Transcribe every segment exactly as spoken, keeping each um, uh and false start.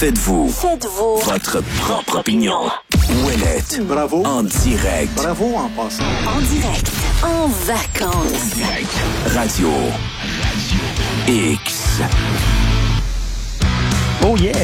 Faites-vous. Faites-vous. Votre propre opinion. Ouellette. Bravo. En direct. Bravo en passant. En direct. En vacances. Radio. X. Oh yeah!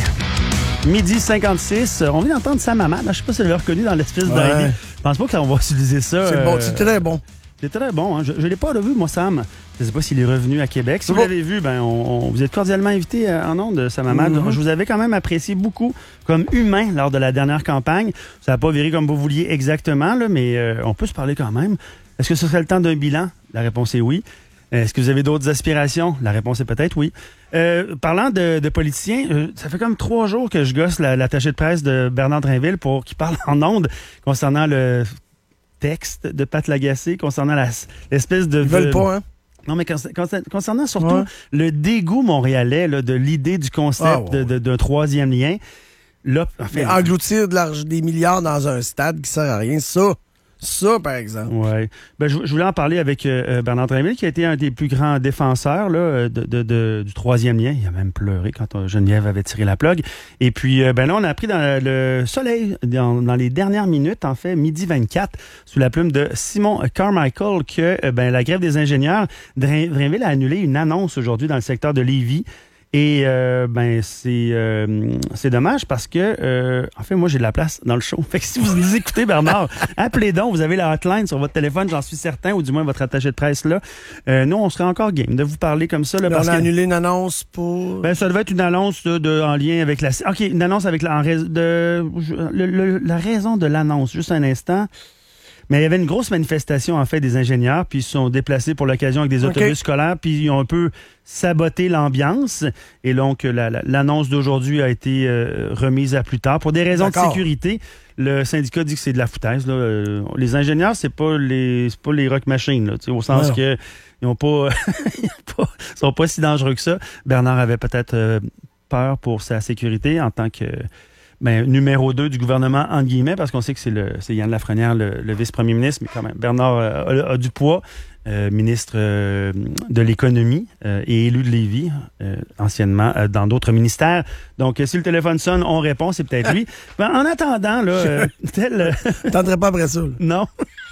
Midi cinquante-six. On vient d'entendre Sam Hammad. Je sais pas si vous l'avez reconnu dans l'espèce Ouais. d'idée. Je pense pas qu'on va utiliser ça. C'est euh, bon, c'est très bon. C'est très bon. Hein. Je ne l'ai pas revu, moi, Sam. Je ne sais pas s'il est revenu à Québec. Si C'est vous bon. l'avez vu, ben, on, on- vous êtes cordialement invité euh, en ondes, Sam Hammad. Mm-hmm. Je vous avais quand même apprécié beaucoup comme humain lors de la dernière campagne. Ça n'a pas viré comme vous vouliez exactement, là, mais euh, on peut se parler quand même. Est-ce que ce serait le temps d'un bilan? La réponse est oui. Est-ce que vous avez d'autres aspirations? La réponse est peut-être oui. Euh, parlant de, de politiciens, euh, ça fait comme trois jours que je gosse la- l'attaché de presse de Bernard Drinville pour qu'il parle en ondes concernant le texte de Pat Lagacé, concernant la, l'espèce de... Ils veulent pas, hein? Non, mais concer- concer- concernant surtout Ouais. le dégoût montréalais là, de l'idée du concept Ah, ouais, de- de- d'un troisième lien. Là, en fait, Mais engloutir de l'argent, des milliards dans un stade qui sert à rien, ça, ça, par exemple. Ouais. Ben, je, je voulais en parler avec euh, Bernard Drinville, qui a été un des plus grands défenseurs là, de, de- de- du troisième lien. Il a même pleuré quand euh, Geneviève avait tiré la plug. Et puis, euh, ben là, on a appris dans le soleil, dans, dans les dernières minutes, en fait, midi vingt-quatre, sous la plume de Simon Carmichael, que euh, ben, la grève des ingénieurs, Drin- Drinville a annulé une annonce aujourd'hui dans le secteur de Lévis. Et euh, ben c'est euh, c'est dommage parce que euh, en fait moi j'ai de la place dans le show. Fait que si vous nous écoutez Bernard, appelez donc, vous avez la hotline sur votre téléphone, j'en suis certain, ou du moins votre attaché de presse là. Euh, nous on serait encore game de vous parler comme ça là, Là, parce on a que annulé une annonce pour... ben ça devait être une annonce là, de en lien avec la OK, une annonce avec la en rais- de le- le- la raison de l'annonce, juste un instant. Mais il y avait une grosse manifestation, en fait, des ingénieurs, puis ils se sont déplacés pour l'occasion avec des OK. autobus scolaires, puis ils ont un peu saboté l'ambiance. Et donc, la- la- l'annonce d'aujourd'hui a été euh, remise à plus tard. Pour des raisons de D'accord. sécurité, le syndicat dit que c'est de la foutaise. Là. Euh, les ingénieurs, c'est pas les c'est pas les rock machines, là, tu sais, au sens Non. que ils ont pas, ils ont pas- sont pas si dangereux que ça. Bernard avait peut-être euh, peur pour sa sécurité en tant que ben, numéro deux du gouvernement, entre guillemets, parce qu'on sait que c'est le c'est Yann Lafrenière, le, le vice-premier ministre, mais quand même, Bernard euh, a, a du poids, euh, ministre euh, de l'économie euh, et élu de Lévis, euh, anciennement euh, dans d'autres ministères. Donc, euh, si le téléphone sonne, on répond, c'est peut-être lui. Ben, en attendant, là, euh, tel... euh, T'entendrais pas après ça, là. non.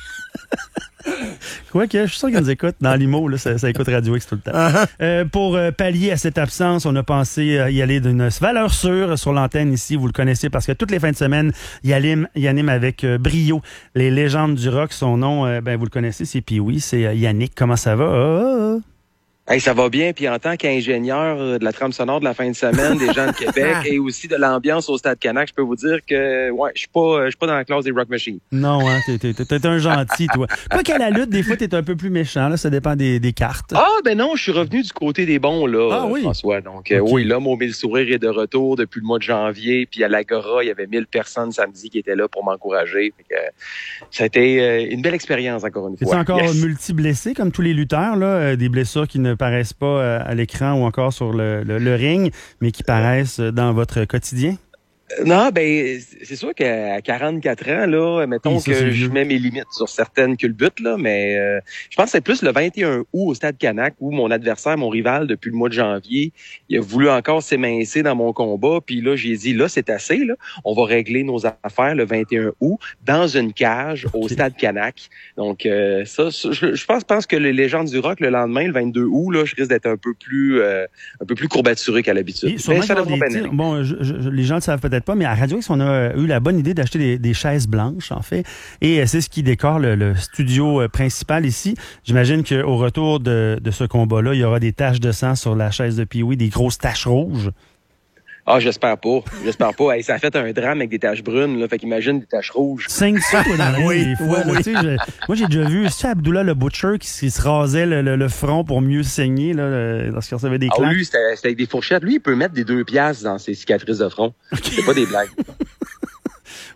Quoique, je suis sûr qu'ils nous écoutent dans l'I M O, là, ça, ça écoute Radio X tout le temps. Uh-huh. Euh, pour euh, pallier à cette absence, on a pensé euh, y aller d'une valeur sûre sur l'antenne ici. Vous le connaissez parce que toutes les fins de semaine, il anime, il anime avec euh, brio les légendes du rock. Son nom, euh, ben vous le connaissez, c'est Pee-Wee, c'est euh, Yannick. Comment ça va? Ah, ah, ah. Hey, ça va bien, puis en tant qu'ingénieur euh, de la trame sonore de la fin de semaine des gens de Québec et aussi de l'ambiance au Stade Canac, je peux vous dire que ouais, je suis pas je suis pas dans la classe des Rock Machines. Non, hein, t'es, t'es, t'es un gentil, toi. Quoi qu'à la lutte, des fois, t'es un peu plus méchant, là, ça dépend des, des cartes. Ah ben non, je suis revenu du côté des bons là, Ah euh, oui? François. Donc euh, Ok. oui, là mon mille sourire est de retour depuis le mois de janvier, puis à l'Agora, il y avait mille personnes samedi qui étaient là pour m'encourager. Fait que, euh, ça a été euh, une belle expérience encore une C'est fois. encore Yes. multi-blessé, comme tous les lutteurs, là, euh, des blessures qui ne paraissent pas euh, à l'écran ou encore sur le, le, le ring, mais qui paraissent euh, dans votre quotidien? Non, ben c'est sûr qu'à quarante-quatre ans, là, mettons Oui, ça, c'est que je vieux. mets mes limites sur certaines culbutes, là, mais euh, je pense que c'est plus le vingt et un août au Stade Canac où mon adversaire, mon rival, depuis le mois de janvier, il a voulu encore s'émincer dans mon combat, puis là, j'ai dit, là, c'est assez, là, on va régler nos affaires le vingt et un août dans une cage au Ok. Stade Canac. Donc, euh, ça, ça, je, je pense, pense que les légendes du rock, le lendemain, le vingt-deux août, là, je risque d'être un peu plus euh, un peu plus courbaturé qu'à l'habitude. Et sûrement Mais ça qu'il va y devrait avoir des bien tirs. aller. Bon, je- je- les gens ne le savent peut-être pas, mais à Radio X, on a euh, eu la bonne idée d'acheter des, des chaises blanches, en fait. Et euh, c'est ce qui décore le, le studio euh, principal ici. J'imagine qu'au retour de, de ce combat-là, il y aura des taches de sang sur la chaise de Pee-Wee, des grosses taches rouges. Ah, j'espère pas. J'espère pas. Hey, ça a fait un drame avec des taches brunes, là. Fait qu'imagine des taches rouges. Cinq ça, toi, dans le ring, Oui, des fois. oui, là, tu sais, je- moi, j'ai déjà vu, c'est Abdullah le Butcher qui, s- qui se rasait le, le- le front pour mieux saigner là, le- lorsqu'il recevait des Ah, claques. lui, c'était c'était avec des fourchettes. Lui, il peut mettre des deux piastres dans ses cicatrices de front. C'est pas des blagues.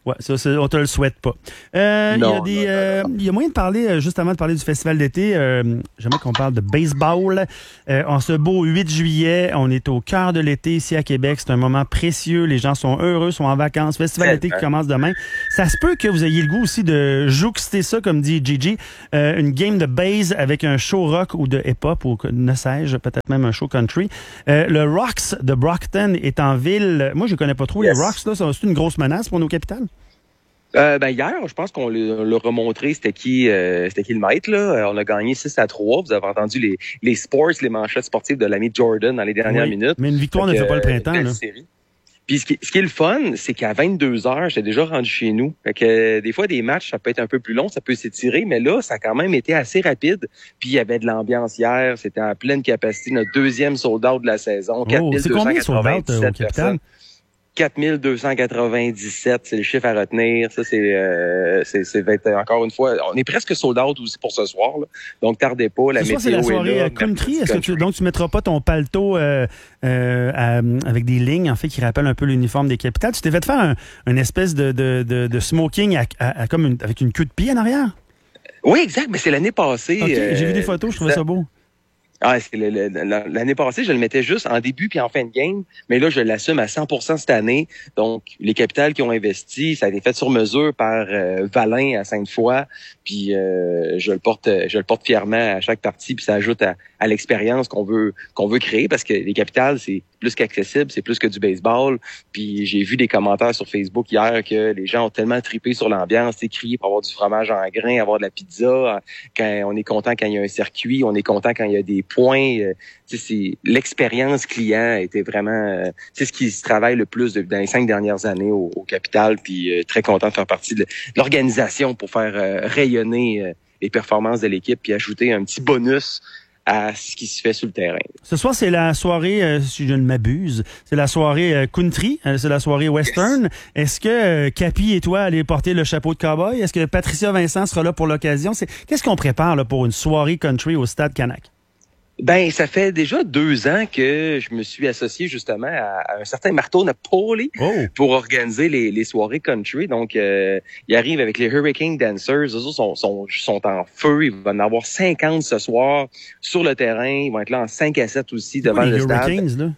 Ouais, ça, ça, on te le souhaite pas. Euh, il y a Non, des, non, non, euh, il y a moyen de parler, euh, juste avant de parler du festival d'été, euh, j'aimerais qu'on parle de baseball. Euh, en ce beau huit juillet, on est au cœur de l'été ici à Québec. C'est un moment précieux. Les gens sont heureux, sont en vacances. Festival d'été qui commence demain. Ça se peut que vous ayez le goût aussi de jouxter ça, comme dit Gigi, euh, une game de base avec un show rock ou de hip-hop ou ne sais-je, peut-être même un show country. Euh, le Rocks de Brockton est en ville. Moi, je connais pas trop Yes. les Rocks. Là, c'est une grosse menace pour nos capitales. Euh, ben hier, je pense qu'on l'a l'a remontré, c'était qui euh, c'était qui le maître, là. Euh, On a gagné six à trois. Vous avez entendu les, les sports, les manchettes sportives de l'ami Jordan dans les dernières Oui, minutes. mais une victoire ne fait pas le printemps. Belle Là. série. Puis ce qui, ce qui est le fun, c'est qu'à vingt-deux heures, j'étais déjà rendu chez nous. Fait que euh, des fois, des matchs, ça peut être un peu plus long, ça peut s'étirer, mais là, ça a quand même été assez rapide. Puis il y avait de l'ambiance hier, c'était à pleine capacité, notre deuxième sold-out de la saison. Oh, c'est combien de sold-out euh, au Capital? quatre mille deux cent quatre-vingt-dix-sept, c'est le chiffre à retenir. Ça, c'est, euh, c'est, c'est va être, encore une fois, on est presque sold out aussi pour ce soir, là. Donc, tardez pas, la Ce météo soir, c'est la soirée est là. country. Est-ce que tu, donc, tu mettras pas ton paletot euh, euh, à- avec des lignes, en fait, qui rappellent un peu l'uniforme des capitales? Tu t'es fait faire un, une espèce de, de, de, de smoking à, à- à- comme une, avec une queue de pied en arrière? Oui, exact, mais c'est l'année passée. OK, euh, j'ai vu des photos, je trouvais ça beau. Ah, c'est le- le- le- l'année passée, je le mettais juste en début puis en fin de game, mais là, je l'assume à cent pour cent cette année. Donc, les capitales qui ont investi, ça a été fait sur mesure par euh, Valin à Sainte-Foy, puis euh, je le porte, je le porte fièrement à chaque partie, puis ça ajoute à, à l'expérience qu'on veut qu'on veut créer, parce que les capitales, c'est plus qu'accessible, c'est plus que du baseball. Puis j'ai vu des commentaires sur Facebook hier que les gens ont tellement trippé sur l'ambiance, c'est crié pour avoir du fromage en grains, avoir de la pizza, quand on est content quand il y a un circuit, on est content quand il y a des points. Euh, c'est l'expérience client était vraiment, euh, c'est ce qui se travaille le plus de, dans les cinq dernières années au, au Capital. Puis euh, très content de faire partie de l'organisation pour faire euh, rayonner euh, les performances de l'équipe, puis ajouter un petit bonus à ce qui se fait sur le terrain. Ce soir, c'est la soirée, euh, si je ne m'abuse, c'est la soirée euh, country, euh, c'est la soirée western. Yes. Est-ce que euh, Capi et toi allez porter le chapeau de cowboy? Est-ce que Patricia Vincent sera là pour l'occasion? C'est, qu'est-ce qu'on prépare là, pour une soirée country au Stade Canac? Ben, ça fait déjà deux ans que je me suis associé justement à, à un certain Marteau Napoli oh. pour organiser les, les soirées country. Donc, euh, il arrive avec les Hurricane Dancers. Eux autres sont, sont, sont en feu. Il va en avoir cinquante ce soir sur le terrain. Ils vont être là en cinq à sept aussi devant oui, le les stade. Hurricanes, là.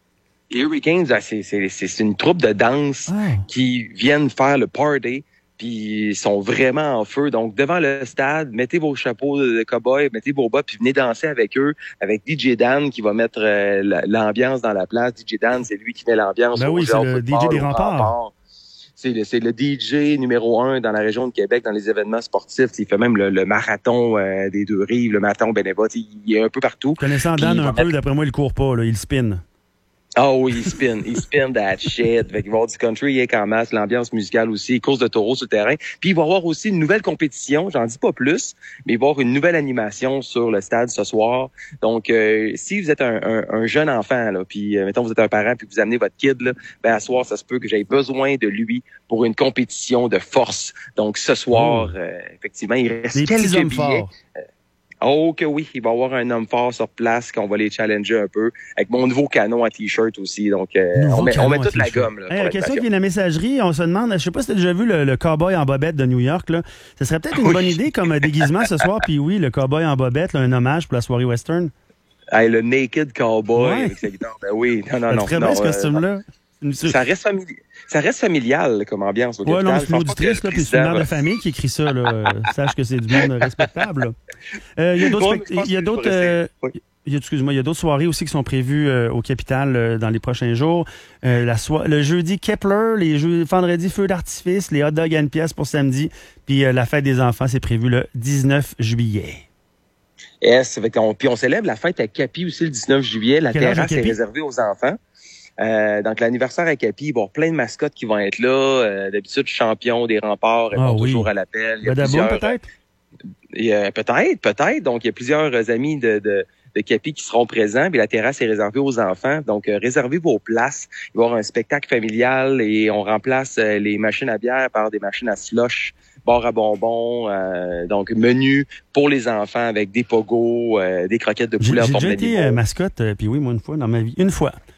Les Hurricanes, c'est, c'est, c'est, c'est une troupe de danse ah. qui viennent faire le party. Puis ils sont vraiment en feu. Donc, devant le stade, mettez vos chapeaux de cow-boy, mettez vos bottes, puis venez danser avec eux, avec D J Dan qui va mettre euh, l'ambiance dans la place. D J Dan, c'est lui qui met l'ambiance. Ben au oui, c'est le D J des remparts. remparts. C'est le, c'est le D J numéro un dans la région de Québec, dans les événements sportifs. Il fait même le, le marathon euh, des deux rives, le marathon Beneva. Il est un peu partout. Connaissant Dan un peu, mettre... d'après moi, il court pas, là, il spin. Ah oh, oui, il spin, il spin that shit. Fait qu'il va y avoir du country, il est en masse, l'ambiance musicale aussi, course de taureau sur le terrain. Puis il va y avoir aussi une nouvelle compétition, j'en dis pas plus, mais il va y avoir une nouvelle animation sur le stade ce soir. Donc, euh, si vous êtes un, un, un jeune enfant, là, puis euh, mettons vous êtes un parent, puis vous amenez votre kid, là, ben à soir, ça se peut que j'aie besoin de lui pour une compétition de force. Donc ce soir, oh. euh, effectivement, il reste des quelques petits hommes billets. Forts. Euh, Oh que oui, il va y avoir un homme fort sur place qu'on va les challenger un peu avec mon nouveau canon à t-shirt aussi. Donc euh, on met, on met toute la gomme. Là, hey, la question qui vient de la messagerie, on se demande, je sais pas si tu as déjà vu le, le cowboy en bobette de New York là. Ce serait peut-être une oui. bonne idée comme déguisement ce soir. Puis oui, le cowboy en bobette, là, un hommage pour la soirée western. Hey, le naked cowboy ouais. avec sa guitare. Ben oui, non non c'est non. très non, bien ce euh, costume-là. Ça reste familial. Ça reste familial comme ambiance au ouais, Capital. non, c'est une auditrice, là, puis c'est une mère de famille qui écrit ça. Là. Sache que c'est du monde respectable. Il euh, y a d'autres... Il y a d'autres... Euh, oui. Excuse-moi, il y a d'autres soirées aussi qui sont prévues euh, au Capital euh, dans les prochains jours. Euh, la so- le jeudi, Kepler, les jeux, vendredi, feu d'artifice, les hot dogs à une pièce pour samedi, puis euh, la fête des enfants, c'est prévu le dix-neuf juillet. Yes, fait qu'on, puis on célèbre la fête à Capi aussi le dix-neuf juillet. La Quel terrasse est réservée aux enfants. Euh, donc, l'anniversaire à Capi, il va y avoir plein de mascottes qui vont être là. Euh, d'habitude, champion des remparts répond ah, oui. toujours à l'appel. Il y a Badaboum, plusieurs, peut-être? Il y a, peut-être, peut-être. Donc, il y a plusieurs amis de, de, de Capi qui seront présents. Puis la terrasse est réservée aux enfants. Donc, euh, réservez vos places. Il va y avoir un spectacle familial et on remplace euh, les machines à bière par des machines à slush, bar à bonbons. Euh, donc, menu pour les enfants avec des pogos, euh, des croquettes de poulet en forme d'animaux. J'ai déjà été euh, mascotte, euh, puis oui, moi, une fois dans ma vie. Une fois.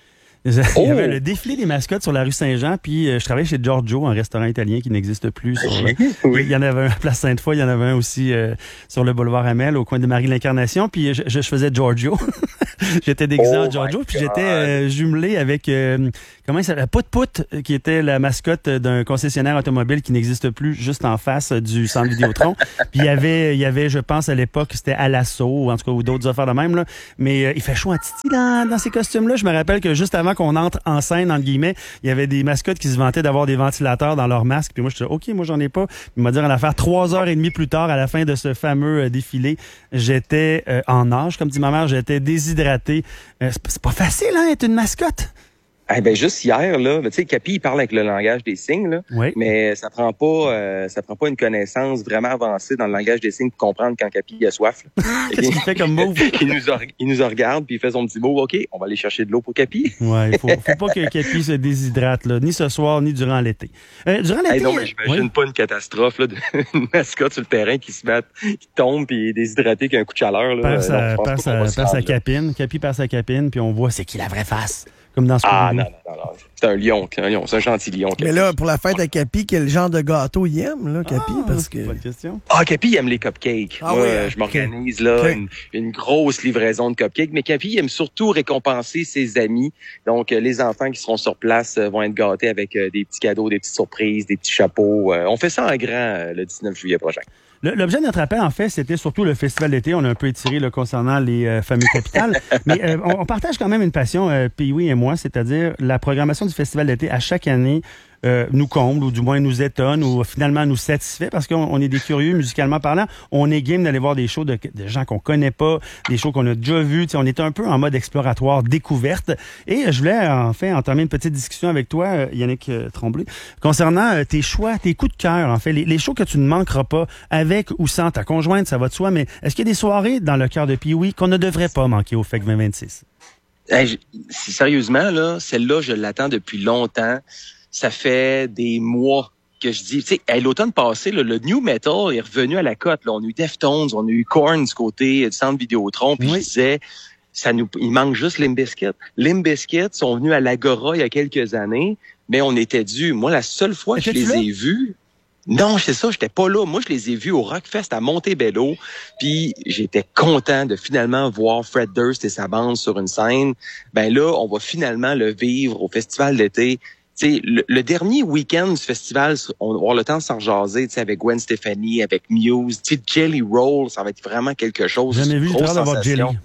Il y Oh! avait le défilé des mascottes sur la rue Saint-Jean, puis euh, je travaillais chez Giorgio, un restaurant italien qui n'existe plus. Sur, euh, Oui. Il y en avait un à Place Sainte-Foy, il y en avait un aussi euh, sur le boulevard Hamel, au coin de Marie-l'Incarnation, puis je, je faisais Giorgio. J'étais déguisé Oh en Giorgio, my puis God. j'étais euh, jumelé avec, euh, comment il s'appelle, Pout Pout, qui était la mascotte d'un concessionnaire automobile qui n'existe plus, juste en face du centre Vidéotron. Puis il y avait, il y avait, je pense, à l'époque, c'était à l'assaut, ou en tout cas, ou d'autres affaires de même, là. Mais euh, il fait chaud en titi dans, dans ces costumes-là. Je me rappelle que juste avant qu'on entre en scène, entre guillemets, il y avait des mascottes qui se vantaient d'avoir des ventilateurs dans leur masque. Puis moi, je disais, OK, moi, j'en ai pas. Il m'a dit, on va faire trois heures et demie plus tard, à la fin de ce fameux euh, défilé, j'étais euh, en nage, comme dit ma mère, j'étais déshydraté. Euh, c'est, c'est pas facile, hein, être une mascotte. Eh ben juste hier là, tu sais, Capi il parle avec le langage des signes là, Oui. mais ça prend pas, euh, ça prend pas une connaissance vraiment avancée dans le langage des signes pour comprendre quand Capi a soif. Là. Qu'est-ce qu'il fait comme move? il nous a, il nous a regarde puis il fait son petit mot. Ok, on va aller chercher de l'eau pour Capi. Ouais, il faut, faut pas que Capi se déshydrate, là, ni ce soir, ni durant l'été. Euh, durant l'été. Hey, non, mais j'imagine oui. pas une catastrophe là, d'une mascotte sur le terrain qui se met, qui tombe puis est déshydraté qu'un coup de chaleur là. Perd Non, sa, je pense perd pas sa, qu'on va se perd sa rendre, là. capine. Capi perd sa capine, puis on voit c'est qui la vraie face. Comme dans ce Ah film. non, non, non, non. C'est un lion, c'est un lion, c'est un gentil lion. Capi. Mais là, pour la fête à Capi, quel genre de gâteau il aime, là, Capi? Ah, parce c'est que... une bonne question. Ah, Capi, il aime les cupcakes. Ah Moi, oui, hein? je m'organise là Ok. une, une grosse livraison de cupcakes. Mais Capi il aime surtout récompenser ses amis. Donc, euh, les enfants qui seront sur place euh, vont être gâtés avec euh, des petits cadeaux, des petites surprises, des petits chapeaux. Euh, on fait ça en grand euh, le dix-neuf juillet prochain. Le- L'objet de notre appel, en fait, c'était surtout le festival d'été. On a un peu étiré là, concernant les euh, fameux capitales. Mais euh, on, on partage quand même une passion, euh, Pee-wee et moi, c'est-à-dire la programmation du festival d'été à chaque année euh, nous comble, ou du moins nous étonne, ou finalement nous satisfait, parce qu'on on est des curieux musicalement parlant. On est game d'aller voir des shows de, de gens qu'on connaît pas, des shows qu'on a déjà vus. Tu sais, on est un peu en mode exploratoire, découverte. Et je voulais en fait entamer une petite discussion avec toi, euh, Yannick euh, Tremblay, concernant euh, tes choix, tes coups de cœur, en fait, les, les shows que tu ne manqueras pas, avec ou sans ta conjointe, ça va de soi, mais est-ce qu'il y a des soirées dans le cœur de Pee-wee qu'on ne devrait pas manquer au F E C vingt vingt-six? Hey, je- si- sérieusement, là, celle-là, je l'attends depuis longtemps. Ça fait des mois que je dis, tu sais, hey, l'automne passé, là, le new metal est revenu à la cote. Là. On a eu Deftones, on a eu Korn du côté du centre Vidéotron, puis Oui. je disais, ça nous, il manque juste Limp Bizkit. Limp Bizkit sont venus à l'Agora il y a quelques années, mais on était dû. Moi, la seule fois que je Étais-tu les là? ai vus, non, c'est ça, j'étais pas là. Moi, je les ai vus au Rockfest à Montebello, puis j'étais content de finalement voir Fred Durst et sa bande sur une scène. Ben là, on va finalement le vivre au festival d'été. Tu sais, le, le dernier week-end du festival, on va avoir le temps de s'en jaser, tu sais, avec Gwen Stefani, avec Muse, tu sais, Jelly Roll, ça va être vraiment quelque chose. Jamais vu, j'ai Grosse hâte d'avoir Jelly. sensation.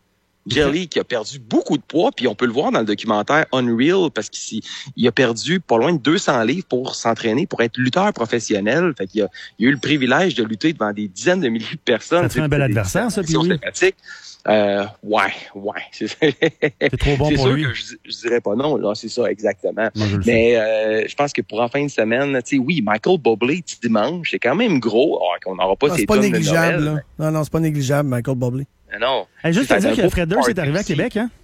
Jelly qui a perdu beaucoup de poids, puis on peut le voir dans le documentaire Unreal parce qu'il il a perdu pas loin de deux cents livres pour s'entraîner, pour être lutteur professionnel. Fait qu'il a, il a eu le privilège de lutter devant des dizaines de milliers de personnes. Ça te fait un bel Des adversaire, ça, actions Pee-wee? sympathiques. Euh, ouais, ouais. C'est, C'est trop bon c'est pour sûr lui. que je, je dirais pas non, là, c'est ça, exactement. Moi, je le sais. Mais euh, je pense que pour en fin de semaine, tu sais, oui, Michael Bublé dimanche, c'est quand même gros. Alors qu'on n'aura pas Non, ses c'est pas tonnes de négligeable, Noël. là. Non, non, c'est pas négligeable, Michael Bublé. Mais non. Hey, juste Ça à fait dire un que beau Fred Durst est party arrivé à aussi. Québec, hein?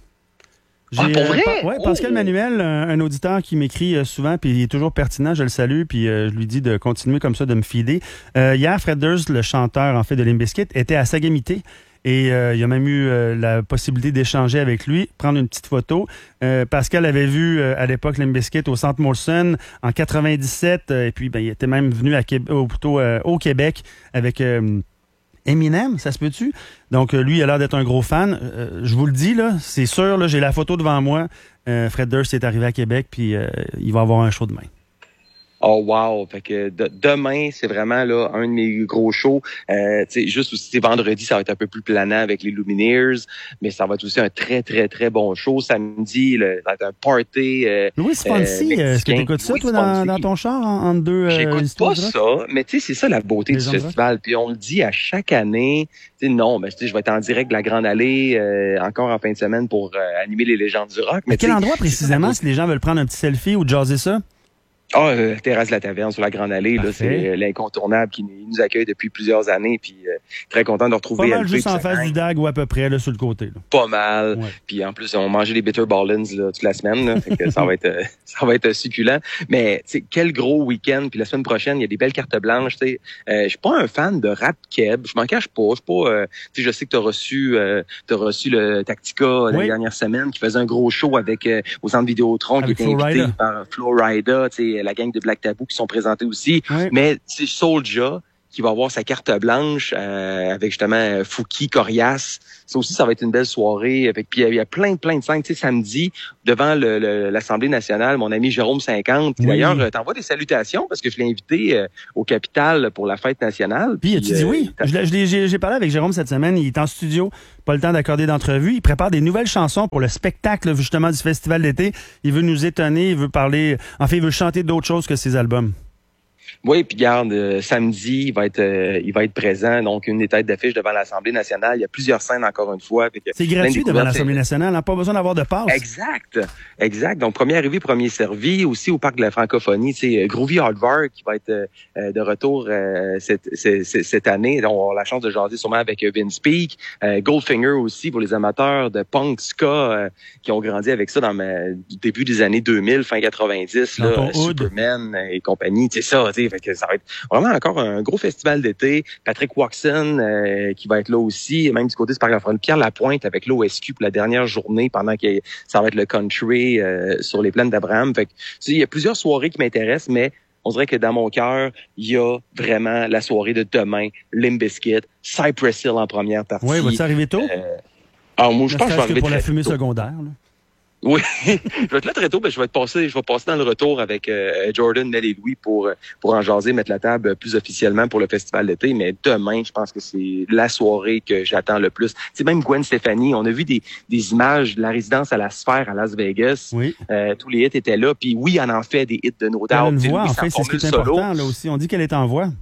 Ah, pour vrai? Pa- ouais, Pascal Oh! Manuel, un, un auditeur qui m'écrit euh, souvent, puis il est toujours pertinent, je le salue, puis euh, je lui dis de continuer comme ça, de me fider. Euh, hier, Fred Durst, le chanteur en fait de Limp Bizkit, était à Sagamité. Et euh, il y a même eu euh, la possibilité d'échanger avec lui, prendre une petite photo. Euh, Pascal avait vu euh, à l'époque Limp Bizkit au Centre Molson en quatre-vingt-dix-sept, euh, et puis ben, il était même venu à Québec, ou plutôt euh, au Québec avec euh, Eminem, ça se peut-tu? Donc euh, lui, il a l'air d'être un gros fan. Euh, je vous le dis, là, c'est sûr, là, j'ai la photo devant moi. Euh, Fred Durst est arrivé à Québec, puis euh, il va avoir un show demain. Oh wow! Fait que de- demain, c'est vraiment là un de mes gros shows. Euh, tu sais, juste aussi vendredi, ça va être un peu plus planant avec les Lumineers, mais ça va être aussi un très, très, très bon show. Samedi, le, ça va être un party. Euh, Louis Fonsi, Euh, euh, est-ce que mexicain. tu écoutes ça, Louis toi, dans, Fonsi. dans ton char, en, entre deux euh, J'écoute histoires pas de rock? ça, mais tu sais, c'est ça la beauté Les du gens de rock? festival. Puis on le dit à chaque année. Tu sais, non, mais tu sais, je vais être en direct de la Grande Allée euh, encore en fin de semaine pour euh, animer les légendes du rock. À Mais quel tu sais, endroit précisément, si les gens veulent prendre un petit selfie ou jazzer ça? Ah, euh, terrasse de la taverne sur la Grande Allée, là, Parfait. c'est euh, l'incontournable qui nous nous accueille depuis plusieurs années. Puis euh, très content de Pas retrouver mal L P juste puis en sa face gang. du D A G ou à peu près, là, sur le côté. Là. Pas mal. Ouais. Puis en plus, on mangeait des bitter ballins là, toute la semaine. Là, fait que ça va être euh, ça va être succulent. Mais tu sais, quel gros week-end. Puis la semaine prochaine, il y a des belles cartes blanches. Tu sais, euh, je suis pas un fan de rap keb. Je m'en cache pas. Je suis pas. Euh, tu sais, je sais que t'as reçu euh, t'as reçu le Tactica euh, Oui. la dernière semaine qui faisait un gros show avec euh, au centre Vidéotron qui Avec était Flo invité Rida. par Flo Rida, tu sais, la gang de Black Tabou qui sont présentés aussi. Ouais. Mais c'est Soulja qui va avoir sa carte blanche euh, avec justement euh, Fouki, Corias. Ça aussi, ça va être une belle soirée. Avec, puis il y a plein, plein de scènes. Tu sais, samedi, devant le, le, l'Assemblée nationale, mon ami Jérôme cinquante, qui Oui. d'ailleurs euh, t'envoie des salutations parce que je l'ai invité euh, au Capitole pour la fête nationale. Puis, as-tu dit euh, oui? t'as- Je l'ai- je l'ai- J'ai j'ai parlé avec Jérôme cette semaine. Il est en studio, pas le temps d'accorder d'entrevue. Il prépare des nouvelles chansons pour le spectacle, justement, du Festival d'été. Il veut nous étonner, il veut parler... En fait, il veut chanter d'autres choses que ses albums. Oui, puis garde, euh, samedi, il va être euh, il va être présent. Donc, une des têtes d'affiche devant l'Assemblée nationale. Il y a plusieurs scènes, encore une fois. Fait que C'est plein de gratuit devant découvertes. l'Assemblée nationale. Hein? Pas besoin d'avoir de passe. Exact, exact. Donc, premier arrivé, premier servi. Aussi au Parc de la Francophonie, c'est Groovy Hardware qui va être euh, de retour euh, cette, cette, cette année. On va avoir la chance de jaser sûrement avec Vince Peak. Euh, Goldfinger aussi pour les amateurs de punk ska euh, qui ont grandi avec ça dans le début des années deux mille, fin quatre-vingt-dix. Dans Là, ton hood. Superman et compagnie. C'est ça, tu sais. Fait que ça va être vraiment encore un gros festival d'été. Patrick Watson euh, qui va être là aussi, même du côté du Parc de la Francophonie. Pierre Lapointe avec l'O S Q pour la dernière journée pendant que ça va être le country euh, sur les plaines d'Abraham. Fait que, tu sais, il y a plusieurs soirées qui m'intéressent, mais on dirait que dans mon cœur, il y a vraiment la soirée de demain, Limp Bizkit, Cypress Hill en première partie. Oui, va-tu arriver tôt? Euh, alors moi, je Ne pense que je vais serait-ce que arriver pour la très fumée tôt. secondaire. Là. Oui, je vais être là très tôt, ben, je vais être passé, je vais passer dans le retour avec euh, Jordan, Mel et Louis pour pour en jaser, mettre la table plus officiellement pour le festival d'été. Mais demain, je pense que c'est la soirée que j'attends le plus. C'est même Gwen Stefani. On a vu des des images de la résidence à la Sphère à Las Vegas. Oui. Euh, tous les hits étaient là. Puis oui, elle en fait des hits de No Elle a Doubt. une Tu sais, voix, Louis, en sa fait, c'est ce qui est formule solo. important là aussi. On dit qu'elle est en voix.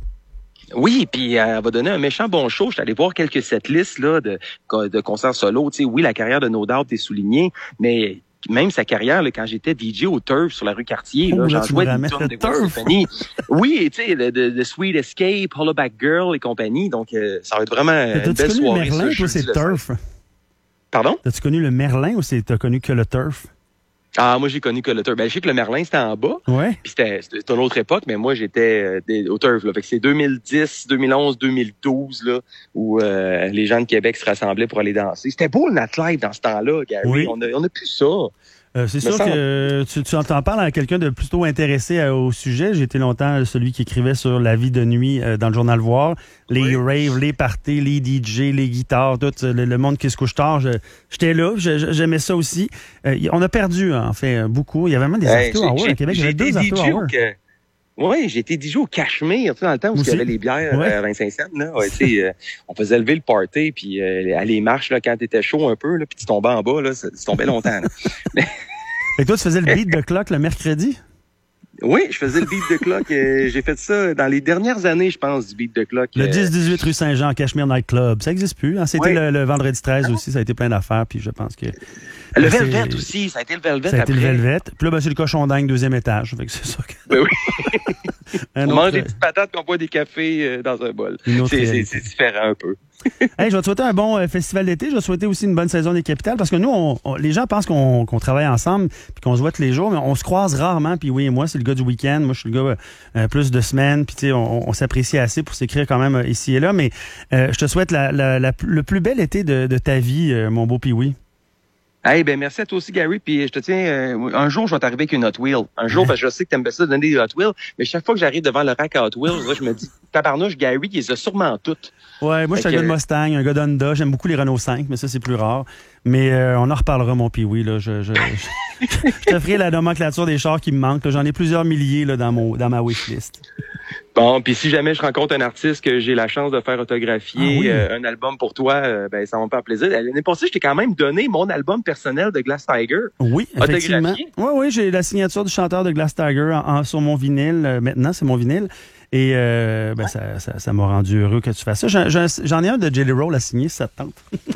Oui, puis euh, elle va donner un méchant bon show. Je suis allé voir quelques setlists là de de concerts solo. Tu sais, oui, la carrière de No Doubt est soulignée, mais même sa carrière, là, quand j'étais D J au Turf sur la rue Cartier, Oh, là, là, j'en tu jouais me des ramènes tunes le de Gwen Turf. Stefani. Oui, tu sais, de, de, de Sweet Escape, Hollaback Girl et compagnie. Donc, euh, ça va être vraiment une T'as-tu belle connu le soirée. Merlin, ça, toi, jeudi c'est le cinq. Turf? Pardon? T'as-tu connu le Merlin ou c'est- t'as connu que le Turf? Ah, moi, j'ai connu que le Turf. Ben, je sais que le Merlin, c'était en bas. Ouais. Puis c'était, c'était une autre époque, mais moi, j'étais euh, des- au Turf. Là. Fait que c'est deux mille dix, deux mille onze, deux mille douze, là, où euh, les gens de Québec se rassemblaient pour aller danser. C'était beau, le nightlife, dans ce temps-là, Gary. Oui. On a, on a plus ça. Euh, c'est Me sûr semble- que tu, tu entends parler à quelqu'un de plutôt intéressé à- au sujet. J'ai été longtemps celui qui écrivait sur la vie de nuit euh, dans le journal Voir. Les raves, les parties, les D J, les guitares, tout le, le monde qui se couche tard. Je- J'étais là, je- je- j'aimais ça aussi. Euh, y- on a perdu, en fait, beaucoup. Il y avait même des Hey, after j'ai- hours j'ai- à Québec. Il y j'ai avait deux été after D J hours. au que- Oui, j'ai été D J au Cachemire, tu sais, dans le temps où il y Aussi. avait les bières Ouais. euh, à vingt-cinq cents. Là. Ouais, tu sais, euh, on faisait lever le party, puis euh, aller les marches là, quand t'étais chaud un peu, là, puis tu tombais en bas, là, ça, tu tombais longtemps. Là. Et toi, tu faisais le beat de clock le mercredi? Oui, je faisais le beat de clock. euh, j'ai fait ça dans les dernières années, je pense, du beat de clock. Le euh, dix dix-huit rue Saint-Jean, Cachemire Night Club. Ça n'existe plus. Hein? C'était Ouais. le, le vendredi treize aussi. Ça a été plein d'affaires. Puis je pense que. Le Là, c'est- Velvet aussi, ça a été le Velvet Ça a été après. le Velvet. Puis là, ben, c'est le cochon dingue, deuxième étage. Fait que c'est ça que. Ben oui. Un On autre- mange des petites patates qu'on boit des cafés euh, dans un bol. Une autre C'est, c'est, réalité. c'est différent un peu. Hey, je vais te souhaiter un bon euh, festival d'été. Je vais te souhaiter aussi une bonne saison des capitales parce que nous, on, on- les gens pensent qu'on qu'on travaille ensemble puis qu'on se voit tous les jours, mais on se croise rarement. Puis oui, moi, c'est le gars du week-end. Moi, je suis le gars euh, plus de semaines. Puis tu sais, on, on s'apprécie assez pour s'écrire quand même euh, ici et là. Mais euh, je te souhaite la, la, la- le plus bel été de, de ta vie, euh, mon beau Pee-Wee. Hey, ben merci à toi aussi, Gary. Puis je te tiens, euh, un jour, je vais t'arriver avec une Hot Wheel. Un jour, parce que je sais que t'aimes bien ça donner des Hot Wheels, mais chaque fois que j'arrive devant le rack à Hot Wheels, là, je me dis, tabarnouche, Gary, il les a sûrement toutes. Ouais, moi, je suis un Fait gars de que- Mustang, un gars d'Honda. J'aime beaucoup les Renault cinq, mais ça, c'est plus rare. Mais euh, on en reparlera, mon Pee-Wee. Là. Je, je, je, je te ferai la nomenclature des chars qui me manquent. là. J'en ai plusieurs milliers là, dans, mon, dans ma wishlist. Bon, puis si jamais je rencontre un artiste que j'ai la chance de faire autographier Ah oui. euh, un album pour toi, euh, ben ça va me faire plaisir. L'année passée, je t'ai quand même donné mon album personnel de Glass Tiger. Oui, effectivement. Autographié? Oui, oui, j'ai la signature du chanteur de Glass Tiger en, en- sur mon vinyle. Euh, maintenant, c'est mon vinyle. Et euh, ben, ça, ça, ça m'a rendu heureux que tu fasses ça. J'en, j'en- j'en ai un de Jelly Roll à signer, si ça te tente.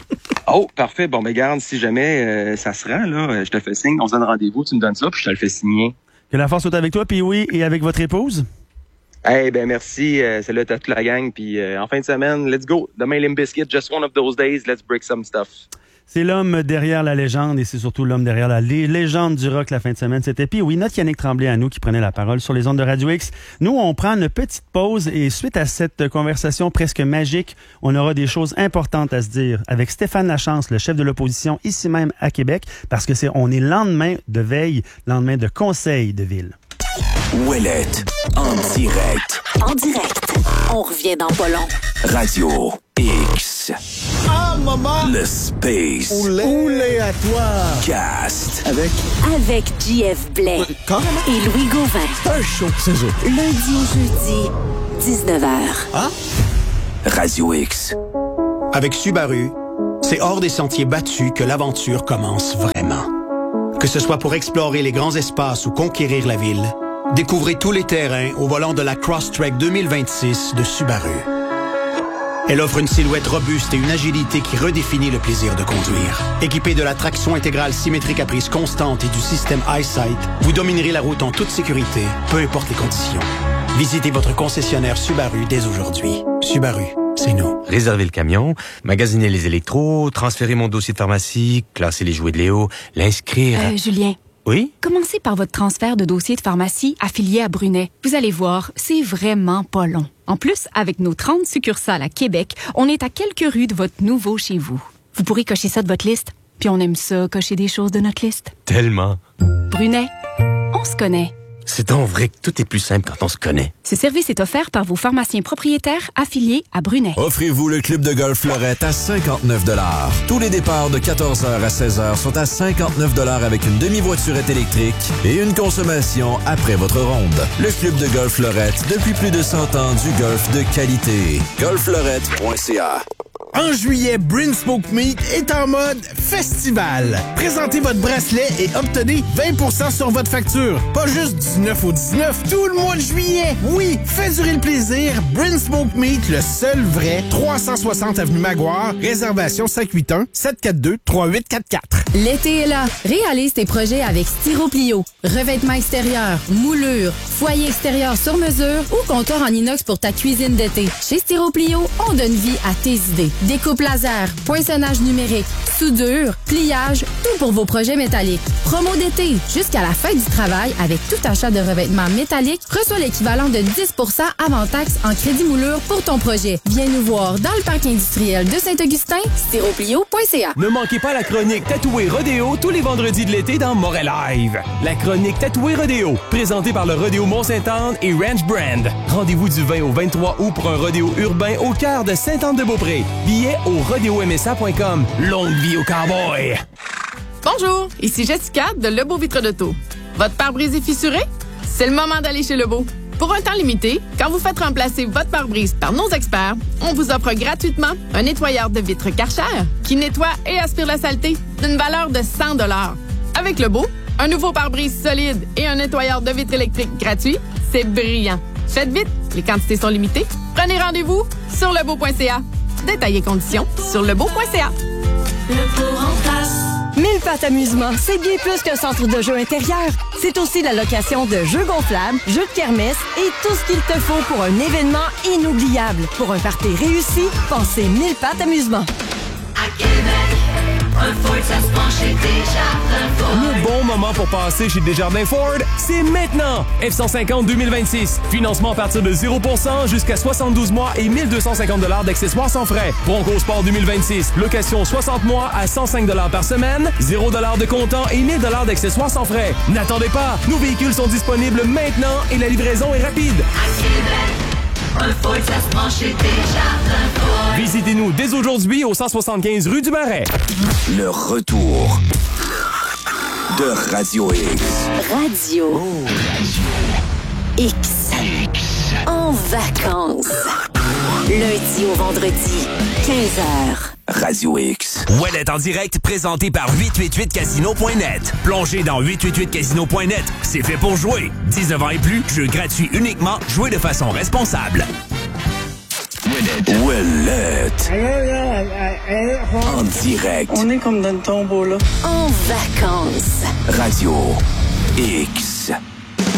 Oh, parfait. Bon, ben garde, si jamais euh, ça se rend, là, euh, je te fais signe, on se donne rendez-vous, tu me donnes ça, puis je te le fais signer. Que la force soit avec toi, puis oui, et avec votre épouse. Eh hey, ben merci, euh, salut à toute la gang, puis euh, en fin de semaine, let's go. Demain, Limp Bizkit, just one of those days, let's break some stuff. C'est l'homme derrière la légende et c'est surtout l'homme derrière la lé- légende du rock la fin de semaine. C'était puis oui, notre Yannick Tremblay à nous qui prenait la parole sur les ondes de Radio X. Nous, on prend une petite pause et suite à cette conversation presque magique, on aura des choses importantes à se dire avec Stéphane Lachance, le chef de l'opposition ici même à Québec, parce que c'est on est lendemain de veille, lendemain de conseil de ville. Ouellette, en direct. En direct. On revient dans pas long. Radio X. Ah, maman! Le Space Oulé, Oulé à toi! Cast. Avec Avec J F Blais Carrément. et Louis Gauvin. C'est un show, c'est ça. Lundi au jeudi, dix-neuf heures. Ah? Radio X. Avec Subaru, c'est hors des sentiers battus que l'aventure commence vraiment. Que ce soit pour explorer les grands espaces ou conquérir la ville, découvrez tous les terrains au volant de la Crosstrek deux mille vingt-six de Subaru. Elle offre une silhouette robuste et une agilité qui redéfinit le plaisir de conduire. Équipée de la traction intégrale symétrique à prise constante et du système EyeSight, vous dominerez la route en toute sécurité, peu importe les conditions. Visitez votre concessionnaire Subaru dès aujourd'hui. Subaru, c'est nous. Réserver le camion, magasiner les électros, transférer mon dossier de pharmacie, classer les jouets de Léo, l'inscrire... Euh, Julien. Oui? Commencez par votre transfert de dossier de pharmacie affilié à Brunet. Vous allez voir, c'est vraiment pas long. En plus, avec nos trente succursales à Québec, on est à quelques rues de votre nouveau chez vous. Vous pourrez cocher ça de votre liste. Puis on aime ça, cocher des choses de notre liste. Tellement. Brunet, on se connaît. C'est donc vrai que tout est plus simple quand on se connaît. Ce service est offert par vos pharmaciens propriétaires affiliés à Brunet. Offrez-vous le club de golf Fleurette à cinquante-neuf dollars. Tous les départs de quatorze heures à seize heures sont à cinquante-neuf dollars avec une demi-voiturette électrique et une consommation après votre ronde. Le club de golf Fleurette, depuis plus de cent ans, du golf de qualité. golf fleurette point c a. En juillet, Brin Smoke Meat est en mode festival. Présentez votre bracelet et obtenez vingt pour cent sur votre facture. Pas juste du neuf au dix-neuf, tout le mois de juillet. Oui, faites durer le plaisir. Brin Smoke Meat, le seul vrai, trois cent soixante avenue Maguire. Réservation cinq huit un, sept quatre deux, trois huit quatre quatre. L'été est là. Réalise tes projets avec Styroplio. Revêtement extérieur, moulure, foyer extérieur sur mesure ou comptoir en inox pour ta cuisine d'été. Chez Styroplio, on donne vie à tes idées. Découpe laser, poinçonnage numérique, soudure, pliage, tout pour vos projets métalliques. Promo d'été, jusqu'à la fin du travail, avec tout achat de revêtements métalliques, reçois l'équivalent de dix pour cent avant taxe en crédit moulure pour ton projet. Viens nous voir dans le parc industriel de Saint-Augustin, styroplio point c a. Ne manquez pas la chronique Tatoué Rodéo tous les vendredis de l'été dans Montréal Live. La chronique Tatoué Rodéo, présentée par le Rodéo Mont-Sainte-Anne et Ranch Brand. Rendez-vous du vingt au vingt-trois août pour un rodéo urbain au cœur de Sainte-Anne-de-Beaupré. Billets au rodéo m s a point com. Longue vie au cowboy! Bonjour, ici Jessica de Lebeau Vitre d'Auto. Votre pare-brise est fissuré? C'est le moment d'aller chez Lebeau. Pour un temps limité, quand vous faites remplacer votre pare-brise par nos experts, on vous offre gratuitement un nettoyeur de vitres Karcher qui nettoie et aspire la saleté d'une valeur de cent dollars. Avec Lebeau, un nouveau pare-brise solide et un nettoyeur de vitres électriques gratuit, c'est brillant. Faites vite, les quantités sont limitées. Prenez rendez-vous sur lebeau point c a. Détails et conditions sur lebeau point c a. Le pour en place. Mille Pattes Amusement, c'est bien plus qu'un centre de jeux intérieur. C'est aussi la location de jeux gonflables, jeux de kermesse et tout ce qu'il te faut pour un événement inoubliable. Pour un party réussi, pensez Mille Pattes Amusement. À Québec, un Ford, ça se prend chez Desjardins Ford. Le bon moment pour passer chez Desjardins Ford, c'est maintenant! F cent cinquante deux mille vingt-six. Financement à partir de zéro pour cent jusqu'à soixante-douze mois et mille deux cent cinquante dollars d'accessoires sans frais. Bronco Sport deux mille vingt-six. Location soixante mois à cent cinq dollars par semaine, zéro dollars de comptant et mille dollars d'accessoires sans frais. N'attendez pas! Nos véhicules sont disponibles maintenant et la livraison est rapide. À Québec, un Ford, ça se prend chez Desjardins Ford. Visitez-nous dès aujourd'hui au cent soixante-quinze rue du Marais. Le retour de Radio X. Radio. Oh, Radio X. X. En vacances. Lundi au vendredi, quinze heures. Radio X. Ouellette en direct, présenté par huit cent quatre-vingt-huit casino point net. Plongez dans huit cent quatre-vingt-huit casino point net. C'est fait pour jouer. dix-neuf ans et plus, jeu gratuit uniquement, jouez de façon responsable. Ouellette. Ouellette. En direct. On est comme dans le tombeau, là. En vacances. Radio X.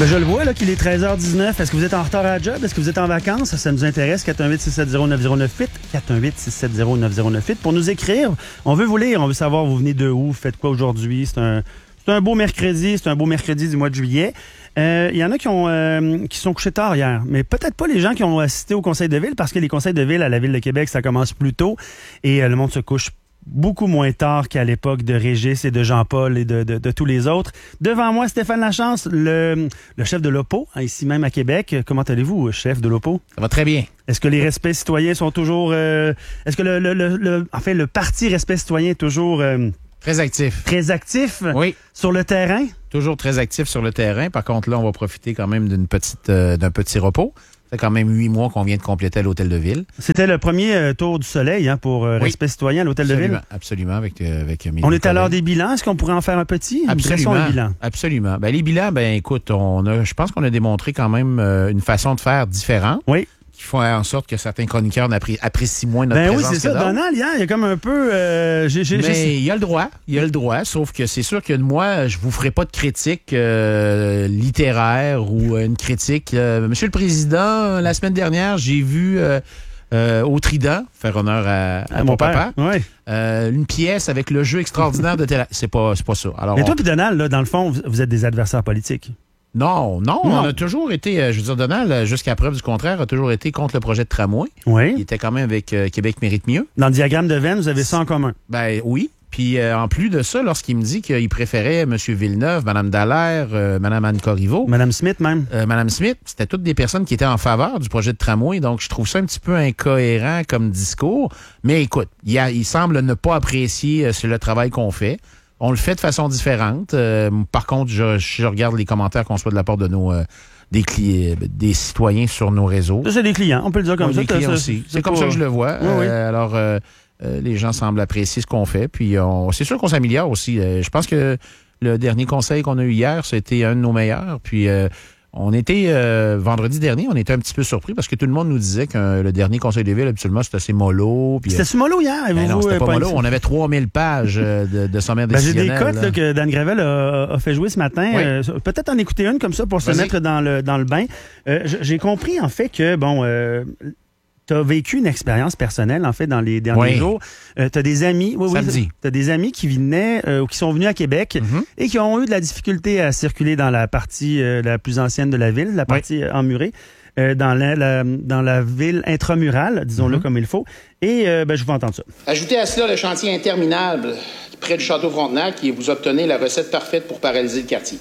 Ben, je le vois là qu'il est treize heures dix-neuf. Est-ce que vous êtes en retard à la job? Est-ce que vous êtes en vacances? Ça, ça nous intéresse. quatre un huit, six sept zéro, neuf zéro neuf huit. quatre un huit, six sept zéro, neuf zéro neuf huit. Pour nous écrire, on veut vous lire. On veut savoir vous venez de où, vous faites quoi aujourd'hui. C'est un, c'est un beau mercredi. C'est un beau mercredi du mois de juillet. Il euh, y en a qui ont euh, qui sont couchés tard hier, mais peut-être pas les gens qui ont assisté au conseil de ville, parce que les conseils de ville à la Ville de Québec, ça commence plus tôt et euh, le monde se couche beaucoup moins tard qu'à l'époque de Régis et de Jean-Paul et de, de, de tous les autres. Devant moi, Stéphane Lachance, le, le chef de l'O P O, ici même à Québec. Comment allez-vous, chef de l'O P O? Ça va très bien. Est-ce que les respects citoyens sont toujours... Euh, est-ce que le, le, le, le, en fait, le parti Respect citoyen est toujours... Euh, très actif. Très actif? Oui. Sur le terrain? Toujours très actif sur le terrain. Par contre, là, on va profiter quand même d'une petite, euh, d'un petit repos. Ça fait quand même huit mois qu'on vient de compléter à l'Hôtel de Ville. C'était le premier euh, tour du soleil hein, pour euh, oui. Respect citoyen à l'Hôtel de Ville. Absolument, avec, euh, avec mes On est à l'heure des bilans. Est-ce qu'on pourrait en faire un petit? Absolument. Un bilan? Absolument. Ben, les bilans, ben écoute, on a, je pense qu'on a démontré quand même euh, une façon de faire différente. Oui. Qui font en sorte que certains chroniqueurs apprécient moins notre ben présence. Oui, c'est ça. Donald, hier, il y a comme un peu... Euh, j'ai, j'ai, Mais j'ai... il y a le droit. Il y a le droit. Sauf que c'est sûr que moi, je vous ferai pas de critique euh, littéraire ou une critique. Euh, Monsieur le Président, la semaine dernière, j'ai vu... Euh, Euh, au Trident, faire honneur à, à, à mon papa. Ouais. Euh, une pièce avec le jeu extraordinaire de télé. C'est pas, c'est pas ça. Alors, mais on... toi puis Donald, là, dans le fond, vous êtes des adversaires politiques. Non, non, non, on a toujours été, je veux dire, Donald, jusqu'à preuve du contraire, a toujours été contre le projet de tramway. Oui. Il était quand même avec euh, Québec mérite mieux. Dans le diagramme de Venn, vous avez ça en commun. Ben oui. Puis euh, en plus de ça, lorsqu'il me dit qu'il préférait M. Villeneuve, Mme Dallaire, euh, Mme Anne Corriveau. Mme Smith même. Euh, Mme Smith, c'était toutes des personnes qui étaient en faveur du projet de tramway. Donc je trouve ça un petit peu incohérent comme discours. Mais écoute, il, a, il semble ne pas apprécier euh, le travail qu'on fait. On le fait de façon différente. Euh, par contre, je, je regarde les commentaires qu'on soit de la part de nos... Euh, Des, cli- des citoyens sur nos réseaux. Ça, c'est des clients, on peut le dire comme oui, ça. Des clients ça, aussi. C'est, c'est comme pas... ça que je le vois. Oui, euh, oui. Alors, euh, euh, les gens semblent apprécier ce qu'on fait. Puis, on, c'est sûr qu'on s'améliore aussi. Euh, je pense que le dernier conseil qu'on a eu hier, c'était un de nos meilleurs. Puis, euh, on était, euh, vendredi dernier, on était un petit peu surpris parce que tout le monde nous disait que le dernier conseil des villes, habituellement, c'était assez mollo. Puis, c'était-tu mollo hier? Ben non, vous, c'était euh, pas pas mollo. une... On avait trois mille pages de, de sommaire ben, décisionnel. J'ai des cotes là. Là, que Dan Gravel a, a fait jouer ce matin. Oui. Euh, peut-être en écouter une comme ça pour Vas-y. se mettre dans le, dans le bain. Euh, j'ai compris, en fait, que, bon... Euh, tu as vécu une expérience personnelle, en fait, dans les derniers oui. jours. Euh, tu as des amis, oui, Samedi. oui, tu as des amis qui venaient euh, ou qui sont venus à Québec mm-hmm. et qui ont eu de la difficulté à circuler dans la partie euh, la plus ancienne de la ville, la partie oui. euh, emmurée, euh, dans, la, la, dans la ville intramurale, disons-le mm-hmm. comme il faut. Et euh, ben, je vous entendre ça. Ajoutez à cela le chantier interminable près du Château Frontenac et vous obtenez la recette parfaite pour paralyser le quartier.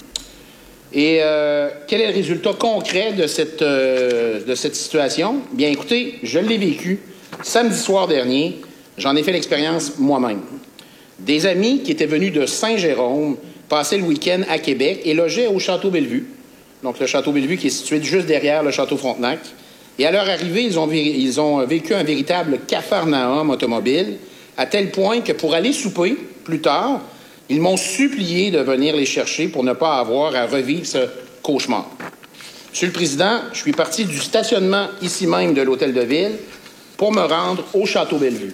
Et euh, quel est le résultat concret de cette, euh, de cette situation? Bien, écoutez, je l'ai vécu samedi soir dernier. J'en ai fait l'expérience moi-même. Des amis qui étaient venus de Saint-Jérôme passer le week-end à Québec et logeaient au Château Bellevue. Donc, le Château Bellevue qui est situé juste derrière le Château Frontenac. Et à leur arrivée, ils ont, ils ont vécu un véritable capharnaüm automobile, à tel point que pour aller souper plus tard, ils m'ont supplié de venir les chercher pour ne pas avoir à revivre ce cauchemar. Monsieur le Président, je suis parti du stationnement ici même de l'Hôtel de Ville pour me rendre au Château Bellevue.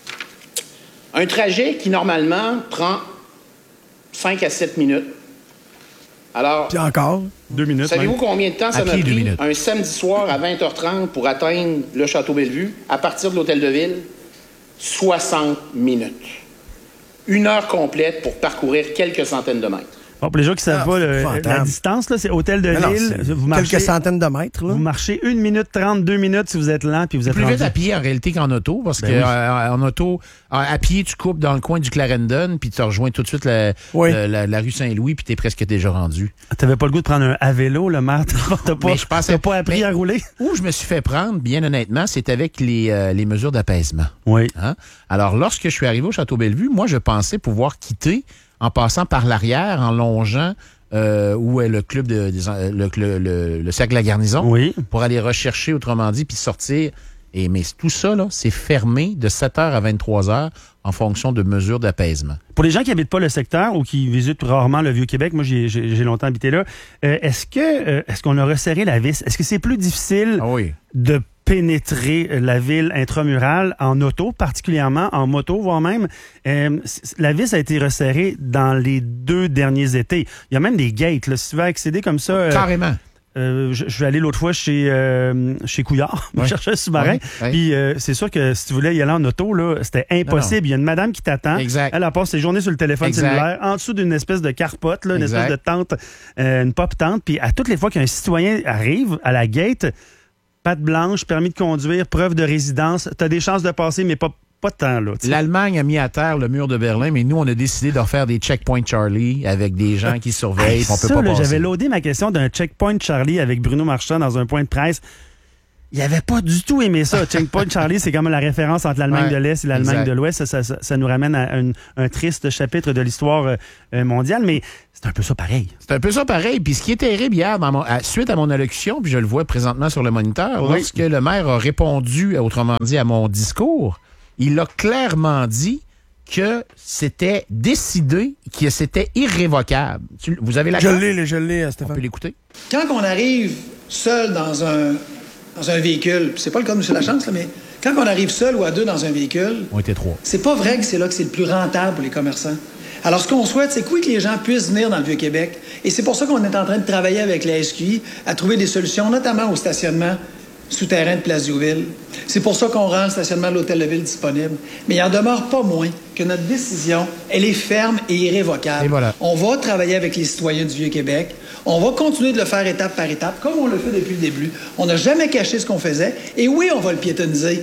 Un trajet qui, normalement, prend cinq à sept minutes. Alors, puis encore, deux minutes. Savez-vous même. combien de temps ça à m'a pied, pris deux minutes. un samedi soir à vingt heures trente pour atteindre le Château Bellevue à partir de l'Hôtel de Ville? soixante minutes. Une heure complète pour parcourir quelques centaines de mètres. Bon, pour les gens qui ne savent Ah, pas, le- épouvantable. la distance, là, c'est Hôtel de Mais non, Ville. c'est Vous marchez, quelques centaines de mètres. Là. vous marchez une minute trente, deux minutes si vous êtes lent, puis vous êtes Plus rendu. vite à pied en réalité qu'en auto, parce Ben que oui. euh, en auto, à, à pied, tu coupes dans le coin du Clarendon, puis tu rejoins tout de suite la, Oui. la, la- la rue Saint-Louis, puis t'es presque déjà rendu. T'avais pas le goût de prendre un à vélo, le maire? T'as pas, Mais je pensais- t'as pas appris mais- à rouler? Où je me suis fait prendre, bien honnêtement, c'est avec les, euh, les mesures d'apaisement. Oui. Hein? Alors, lorsque je suis arrivé au Château Bellevue, moi, je pensais pouvoir quitter en passant par l'arrière, en longeant euh, où est le club de des- le, le, le, le cercle de la garnison, Oui. pour aller rechercher, autrement dit, puis sortir. Et mais tout ça, là, c'est fermé de sept heures à vingt-trois heures en fonction de mesures d'apaisement. Pour les gens qui habitent pas le secteur ou qui visitent rarement le Vieux-Québec, moi j'ai, j'ai, j'ai longtemps habité là, euh, est-ce que euh, est-ce qu'on a resserré la vis? Est-ce que c'est plus difficile Ah oui. de pénétrer la ville intramurale en auto, particulièrement en moto, voire même. Euh, la vis a été resserrée dans les deux derniers étés. Il y a même des gates, là, si tu veux accéder comme ça. Euh, Carrément. Euh, je, je vais aller l'autre fois chez euh, chez Couillard, ouais. chercher un sous-marin. Ouais, ouais. Puis euh, c'est sûr que si tu voulais y aller en auto, là, c'était impossible. Non, non. Il y a une madame qui t'attend. Exact. Elle, elle passe ses journées sur le téléphone exact. cellulaire, en dessous d'une espèce de carpote, là, une exact. espèce de tente, euh, une pop tente. Puis à toutes les fois qu'un citoyen arrive à la gate, patte blanche, permis de conduire, preuve de résidence, t'as des chances de passer, mais pas pas de temps, là. T'sais. L'Allemagne a mis à terre le mur de Berlin, mais nous, on a décidé de refaire des checkpoints Charlie avec des gens qui surveillent. Hey, on peut ça, pas là, passer. J'avais loadé ma question d'un checkpoint Charlie avec Bruno Marchand dans un point de presse. Il avait pas du tout aimé ça. Checkpoint Charlie, c'est comme la référence entre l'Allemagne ouais, de l'Est et l'Allemagne exact. de l'Ouest. Ça, ça, ça, ça nous ramène à un, un triste chapitre de l'histoire euh, mondiale, mais c'est un peu ça pareil. C'est un peu ça pareil. Puis ce qui est terrible hier, dans mon, à, suite à mon allocution, puis je le vois présentement sur le moniteur, oui. lorsque le maire a répondu, autrement dit, à mon discours, il a clairement dit que c'était décidé, que c'était irrévocable. Tu, vous avez la Je l'ai, je l'ai, Stéphane. On peut l'écouter? Quand on arrive seul dans un, dans un véhicule, c'est pas le cas de M. Lachance, là, mais quand on arrive seul ou à deux dans un véhicule, on était trois. C'est pas vrai que c'est là que c'est le plus rentable pour les commerçants. Alors, ce qu'on souhaite, c'est que oui, que les gens puissent venir dans le Vieux-Québec. Et c'est pour ça qu'on est en train de travailler avec la S Q I à trouver des solutions, notamment au stationnement souterrain de Place Diouville. C'est pour ça qu'on rend le stationnement de l'Hôtel de Ville disponible. Mais il en demeure pas moins que notre décision, elle est ferme et irrévocable. Et voilà. On va travailler avec les citoyens du Vieux-Québec. On va continuer de le faire étape par étape, comme on le fait depuis le début. On n'a jamais caché ce qu'on faisait. Et oui, on va le piétoniser.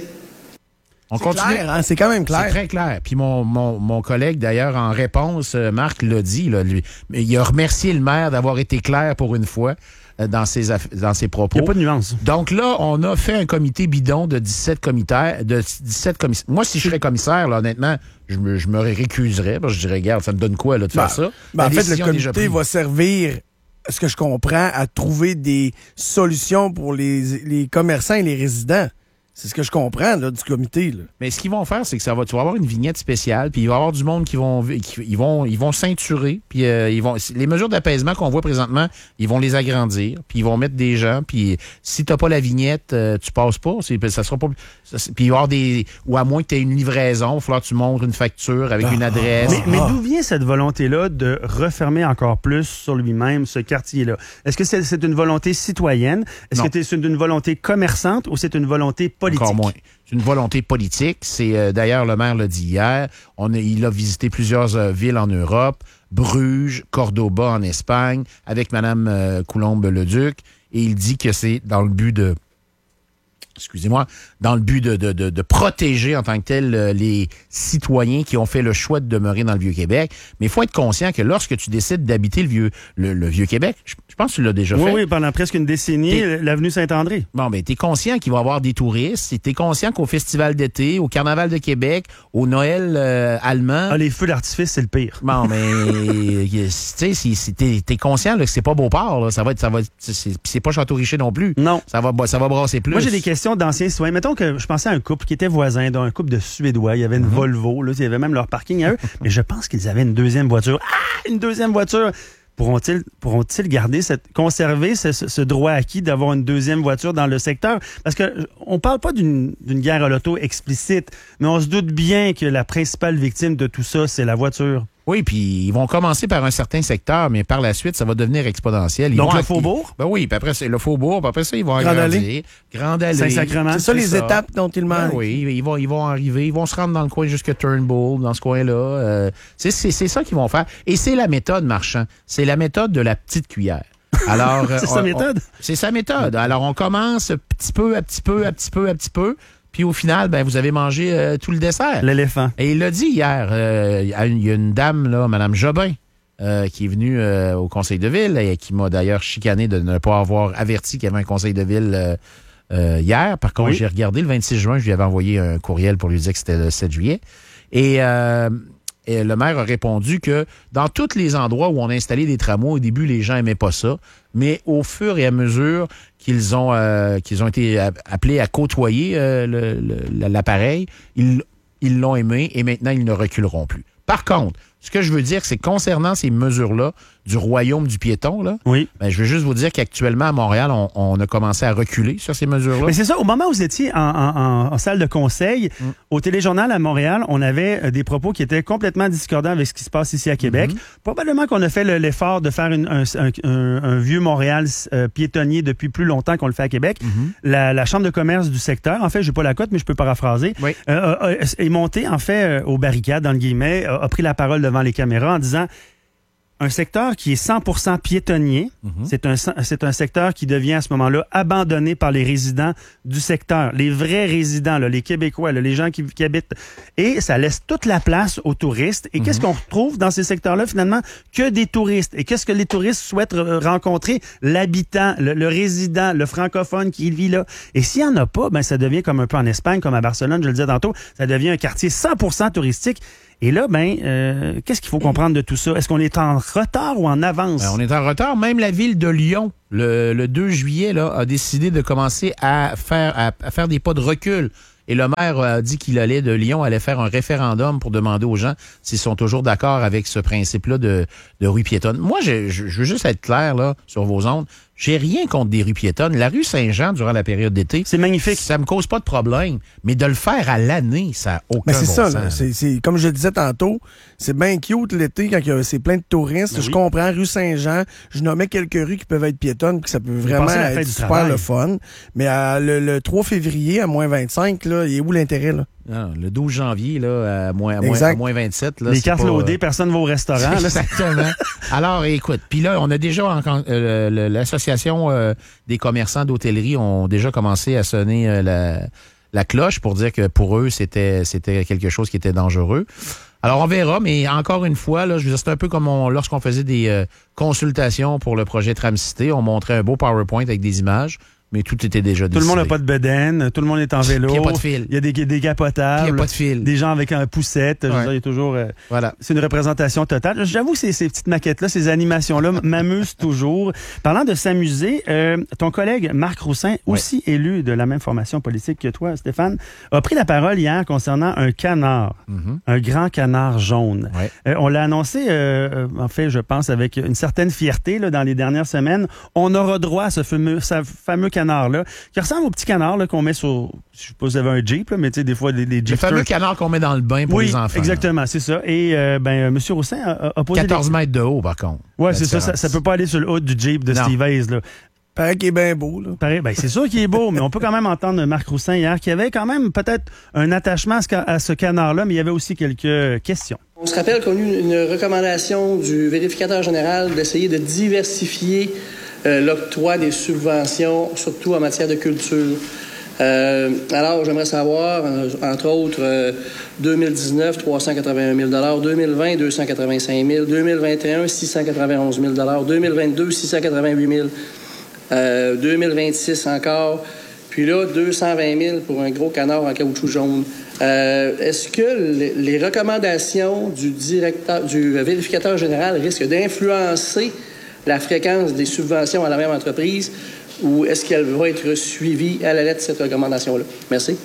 On continue. Clair, hein? C'est quand même clair. C'est très clair. Puis mon, mon, mon collègue, d'ailleurs, en réponse, Marc l'a dit, là, lui, il a remercié le maire d'avoir été clair pour une fois dans ses, dans ses propos. Il n'y a pas de nuance. Donc là, on a fait un comité bidon de dix-sept commissaires. De dix-sept commissaires. Moi, si je serais commissaire, là, honnêtement, je me, je me récuserais. Parce que je dirais, regarde, ça me donne quoi là, de ben, faire ça? Ben en fait, le comité va servir, ce que je comprends, à trouver des solutions pour les, les commerçants et les résidents. C'est ce que je comprends là, du comité. Là. Mais ce qu'ils vont faire, c'est que ça va, tu vas avoir une vignette spéciale, puis il va y avoir du monde qui vont, qui, ils vont, ils vont ceinturer, puis euh, ils vont, les mesures d'apaisement qu'on voit présentement, ils vont les agrandir, puis ils vont mettre des gens, puis si t'as pas la vignette, euh, tu passes pas, c'est, ça sera pas, ça, puis il va y avoir des, ou à moins que tu aies une livraison, il va falloir que tu montres une facture avec ah, une adresse. Mais, mais d'où vient cette volonté-là de refermer encore plus sur lui-même ce quartier-là? Est-ce que c'est, c'est une volonté citoyenne? Est-ce non. que c'est une volonté commerçante ou c'est une volonté politique? Encore moins. C'est une volonté politique. C'est euh, d'ailleurs, le maire l'a dit hier. On a, il a visité plusieurs euh, villes en Europe, Bruges, Cordoba en Espagne, avec Mme euh, Coulombe-Leduc. Et il dit que c'est dans le but de... Excusez-moi, dans le but de, de, de, de protéger en tant que tel euh, les citoyens qui ont fait le choix de demeurer dans le Vieux-Québec. Mais il faut être conscient que lorsque tu décides d'habiter le Vieux le, le Vieux-Québec, je, je pense que tu l'as déjà oui, fait. Oui, pendant presque une décennie, t'es, l'avenue Saint-André. Bon, ben t'es conscient qu'il va y avoir des touristes, t'es conscient qu'au Festival d'été, au Carnaval de Québec, au Noël euh, allemand... Ah, les feux d'artifice, c'est le pire. Bon, mais tu sais, si, si t'es, t'es conscient là, que c'est pas Beauport, là, ça va être... ça va être, c'est, c'est pas Château-Richer non plus. Non. Ça va, ça va brasser plus. Moi, j'ai des questions d'anciens citoyens. Mettons que je pensais à un couple qui était voisin, d'un couple de Suédois. Il y avait une mm-hmm. Volvo, là, il y avait même leur parking à eux. Mais je pense qu'ils avaient une deuxième voiture. Ah, une deuxième voiture! Pourront-ils, pourront-ils garder cette, conserver ce, ce, ce droit acquis d'avoir une deuxième voiture dans le secteur? Parce que on parle pas d'une, d'une guerre à l'auto explicite, mais on se doute bien que la principale victime de tout ça, c'est la voiture. Oui, puis ils vont commencer par un certain secteur, mais par la suite, ça va devenir exponentiel. Ils Donc vont le Faubourg? Ils, ben oui, puis après, c'est le Faubourg, puis après ça, ils vont Grande agrandir. Allée. Grande Allée. Saint-Sacrement. C'est ça c'est les ça. étapes dont ils manquent. Ben oui, ils vont, ils vont arriver, ils vont se rendre dans le coin jusqu'à Turnbull, dans ce coin-là. Euh, c'est, c'est, c'est ça qu'ils vont faire. Et c'est la méthode, Marchand. C'est la méthode de la petite cuillère. Alors, c'est on, sa méthode? On, c'est sa méthode. Alors, on commence petit peu, à petit peu, à petit peu, à petit peu. Puis au final, ben vous avez mangé euh, tout le dessert. L'éléphant. Et il l'a dit hier. Euh, il y a une dame, là, Mme Jobin, euh, qui est venue euh, au conseil de ville et qui m'a d'ailleurs chicané de ne pas avoir averti qu'il y avait un conseil de ville euh, euh, hier. Par contre, oui. J'ai regardé le vingt-six juin, je lui avais envoyé un courriel pour lui dire que c'était le sept juillet. Et... Euh, Et le maire a répondu que dans tous les endroits où on a installé des tramways, au début, les gens aimaient pas ça. Mais au fur et à mesure qu'ils ont euh, qu'ils ont été appelés à côtoyer euh, le, le, l'appareil, ils, ils l'ont aimé et maintenant, ils ne reculeront plus. Par contre, Ce que je veux dire, c'est que concernant ces mesures-là du royaume du piéton, là, oui. ben, je veux juste vous dire qu'actuellement, à Montréal, on, on a commencé à reculer sur ces mesures-là. Mais c'est ça, au moment où vous étiez en, en, en salle de conseil, mm. au Téléjournal à Montréal, on avait des propos qui étaient complètement discordants avec ce qui se passe ici à Québec. Mm-hmm. Probablement qu'on a fait le, l'effort de faire une, un, un, un, un vieux Montréal euh, piétonnier depuis plus longtemps qu'on le fait à Québec. Mm-hmm. La, la Chambre de commerce du secteur, en fait, j'ai pas la cote, mais je peux paraphraser, oui. euh, euh, est montée, en fait, euh, aux barricades, dans le guillemets, a, a pris la parole devant les caméras en disant un secteur qui est cent pour cent piétonnier, mm-hmm. c'est un c'est un secteur qui devient à ce moment-là abandonné par les résidents du secteur, les vrais résidents, là, les Québécois, là, les gens qui, qui habitent. Et ça laisse toute la place aux touristes. Et mm-hmm. qu'est-ce qu'on retrouve dans ces secteurs-là, finalement? Que des touristes. Et qu'est-ce que les touristes souhaitent rencontrer? L'habitant, le, le résident, le francophone qui vit là. Et s'il n'y en a pas, ben ça devient comme un peu en Espagne, comme à Barcelone, je le disais tantôt, ça devient un quartier cent pour cent touristique. Et là, ben, euh, qu'est-ce qu'il faut comprendre de tout ça? Est-ce qu'on est en retard ou en avance? Ben, on est en retard. Même la ville de Lyon, le, le deux juillet, là, a décidé de commencer à faire, à, à faire des pas de recul. Et le maire a dit qu'il allait de Lyon, allait faire un référendum pour demander aux gens s'ils sont toujours d'accord avec ce principe-là de, de rue piétonne. Moi, je, je, je veux juste être clair là sur vos ondes. J'ai rien contre des rues piétonnes. La rue Saint-Jean, durant la période d'été, c'est magnifique. Ça me cause pas de problème. Mais de le faire à l'année, ça n'a aucun Mais c'est bon ça, sens. là. C'est, c'est, comme je le disais tantôt, c'est bien cute l'été quand il y a, c'est plein de touristes. Ben je oui. comprends, rue Saint-Jean, je nommais quelques rues qui peuvent être piétonnes puis que ça peut vraiment être super travail. le fun. Mais à, le, le trois février, à moins vingt-cinq, là, il est où l'intérêt, là? Non, le douze janvier, là, à moins, à moins, à moins vingt-sept. Là, les cartes pas, loadées, euh... personne ne va au restaurant. Là, exactement. Alors, écoute, puis là, on a déjà, en, euh, l'association euh, des commerçants d'hôtellerie ont déjà commencé à sonner euh, la, la cloche pour dire que pour eux, c'était, c'était quelque chose qui était dangereux. Alors, on verra, mais encore une fois, là, je veux dire, c'est un peu comme on, lorsqu'on faisait des euh, consultations pour le projet Tram-Cité, on montrait un beau PowerPoint avec des images. Mais tout était déjà décidé. Tout le monde n'a pas de bedaine, tout le monde est en vélo. Il n'y a pas de fil. Il y a des, des gapotables. Il n'y a pas de fil. Des gens avec un poussette. Ouais. Je veux dire, il y a toujours. Euh, voilà. C'est une représentation totale. J'avoue que ces, ces petites maquettes-là, ces animations-là m'amusent toujours. Parlant de s'amuser, euh, ton collègue Marc Roussin, aussi ouais. élu de la même formation politique que toi, Stéphane, a pris la parole hier concernant un canard, mm-hmm. un grand canard jaune. Ouais. Euh, on l'a annoncé, euh, en fait, je pense, avec une certaine fierté là, dans les dernières semaines. On aura droit à ce fameux, ce fameux canard. Là, qui ressemble au petit canard là, qu'on met sur, je sais pas si vous avez un Jeep, là, mais tu sais, des fois, des, des Jeeps. Le fameux canard qu'on met dans le bain pour oui, les enfants. Exactement, là. C'est ça. Et, euh, ben, M. Roussin a, a posé. quatorze mètres de haut, par contre. Ouais, c'est ça, ça. Ça peut pas aller sur le haut du Jeep de non. Steve Hayes, là. Paraît qu'il est bien beau, là. Paraît, ben, c'est sûr qu'il est beau, mais on peut quand même entendre Marc Roussin hier, qui avait quand même peut-être un attachement à ce, à ce canard-là, mais il y avait aussi quelques questions. On se rappelle qu'on a eu une recommandation du vérificateur général d'essayer de diversifier Euh, l'octroi des subventions, surtout en matière de culture. Euh, alors, j'aimerais savoir, euh, entre autres, euh, deux mille dix-neuf, trois cent quatre-vingt-un mille dollars, deux mille vingt, deux cent quatre-vingt-cinq mille, deux mille vingt et un, six cent quatre-vingt-onze mille dollars, deux mille vingt-deux, six cent quatre-vingt-huit mille, euh, deux mille vingt-six encore, puis là, deux cent vingt mille pour un gros canard en caoutchouc jaune. Euh, est-ce que les, les recommandations du directeur, du vérificateur général risquent d'influencer la fréquence des subventions à la même entreprise ou est-ce qu'elle va être suivie à la lettre, cette recommandation-là? Merci.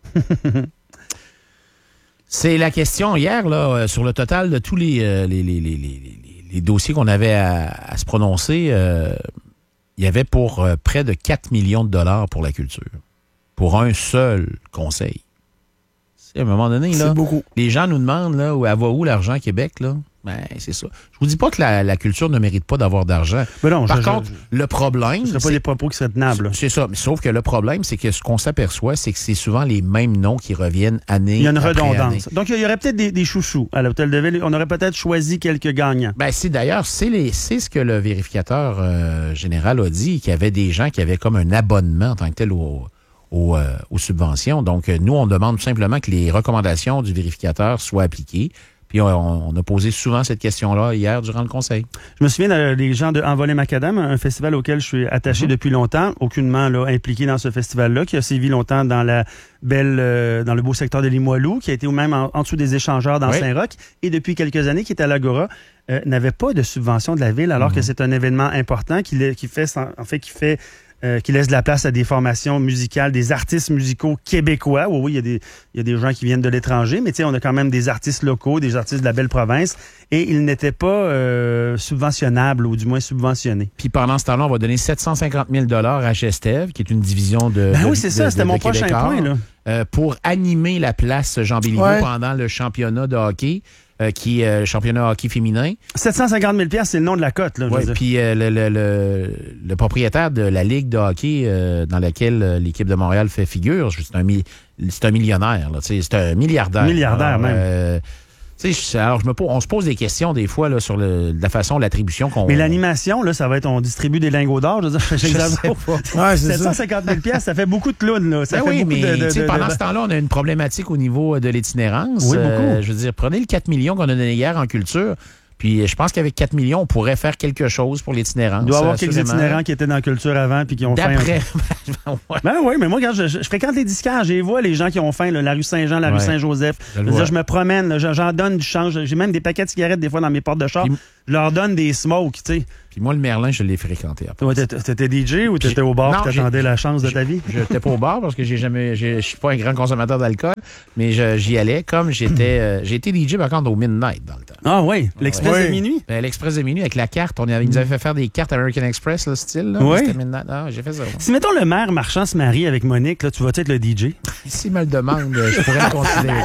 C'est la question hier, là, sur le total de tous les, euh, les, les, les, les, les dossiers qu'on avait à, à se prononcer. Euh, il y avait pour euh, près de quatre millions de dollars pour la culture. Pour un seul conseil. C'est, à un moment donné, là, beaucoup. Les gens nous demandent, là, où, elle va où l'argent Québec, là? Ben, c'est ça. Je vous dis pas que la, la culture ne mérite pas d'avoir d'argent. Mais non, Par je, contre, je, le problème... Ce ne serait pas des propos qui seraient tenables. C'est ça. Mais sauf que le problème, c'est que ce qu'on s'aperçoit, c'est que c'est souvent les mêmes noms qui reviennent année après année. Il y a une redondance. Donc, il y aurait peut-être des, des chouchous à l'Hôtel de Ville. On aurait peut-être choisi quelques gagnants. Ben, c'est d'ailleurs, c'est, les, c'est ce que le vérificateur euh, général a dit, qu'il y avait des gens qui avaient comme un abonnement en tant que tel au... Aux, euh, aux subventions. Donc, euh, nous, on demande tout simplement que les recommandations du vérificateur soient appliquées. Puis, on, on a posé souvent cette question-là hier durant le conseil. Je me souviens des gens de Envolé Macadam, un festival auquel je suis attaché mm-hmm. depuis longtemps, aucunement là, impliqué dans ce festival-là, qui a sévi longtemps dans la belle, euh, dans le beau secteur de Limoilou, qui a été même en, en dessous des échangeurs dans oui. Saint-Roch, et depuis quelques années, qui est à l'Agora, euh, n'avait pas de subvention de la ville, alors mm-hmm. que c'est un événement important qui, qui fait, en fait, qui fait euh, qui laisse de la place à des formations musicales, des artistes musicaux québécois. Oui, oui, il y a des, il y a des gens qui viennent de l'étranger, mais tu sais, on a quand même des artistes locaux, des artistes de la belle province, et ils n'étaient pas euh, subventionnables, ou du moins subventionnés. Puis pendant ce temps-là, on va donner sept cent cinquante mille dollars à Gestev, qui est une division de Ben de, oui, c'est ça, de- c'était de- mon de prochain Québécois, point, là. euh, pour animer la place Jean Béliveau Ouais. pendant le championnat de hockey, euh, qui est euh, le championnat hockey féminin. sept cent cinquante mille dollars, c'est le nom de la cote, là. je veux Ouais, dire. puis euh, le, le, le, le propriétaire de la ligue de hockey euh, dans laquelle euh, l'équipe de Montréal fait figure, c'est un, mi- c'est un millionnaire, là, tu sais, c'est un milliardaire. Milliardaire, Alors, même. euh, tu sais, alors je me pose, on se pose des questions des fois là, sur le, la façon, l'attribution qu'on... Mais l'animation, là, ça va être, on distribue des lingots d'or, je veux dire, j'exagère sais pas. Ouais, c'est sept cent cinquante mille dollars, ça fait beaucoup de clowns, là. Ça Ben fait oui, beaucoup mais de, de, tu sais, de- pendant de- ce temps-là, on a une problématique au niveau de l'itinérance. Oui, beaucoup. Euh, je veux dire, prenez le quatre millions qu'on a donné hier en culture, puis je pense qu'avec quatre millions, on pourrait faire quelque chose pour l'itinérance. Il doit y avoir quelques assurément. itinérants qui étaient dans la culture avant puis qui ont faim. D'après... Ben oui, mais moi, quand je, je, je fréquente les disquaires, je les vois, les gens qui ont faim, là, la rue Saint-Jean, la Ouais. rue Saint-Joseph. Je Je, le veux vois. dire, je me promène, là, j'en j'en donne du change. J'ai même des paquets de cigarettes des fois dans mes portes de char. Je leur donne des smokes, tu sais. Puis moi, le Merlin, je l'ai fréquenté après. Toi, t'étais t'étais D J ou t'étais au bar Non, et t'attendais j'ai- la chance de ta vie? Je n'étais pas au bar parce que j'ai jamais, j'ai- je suis pas un grand consommateur d'alcool, mais je- j'y allais comme j'étais, euh, j'ai été D J par contre au Midnight dans le temps. Ah oui, l'Express Ouais. de minuit? Ben, L'Express de minuit avec la carte, on avait, ils nous avaient fait faire des cartes American Express, le style. Là, Ouais. C'était Midnight. Ah, j'ai fait ça. moi. Si, mettons, le maire marchand se marie avec Monique, là, tu vas être le D J? S'il me le demande, je pourrais le considérer.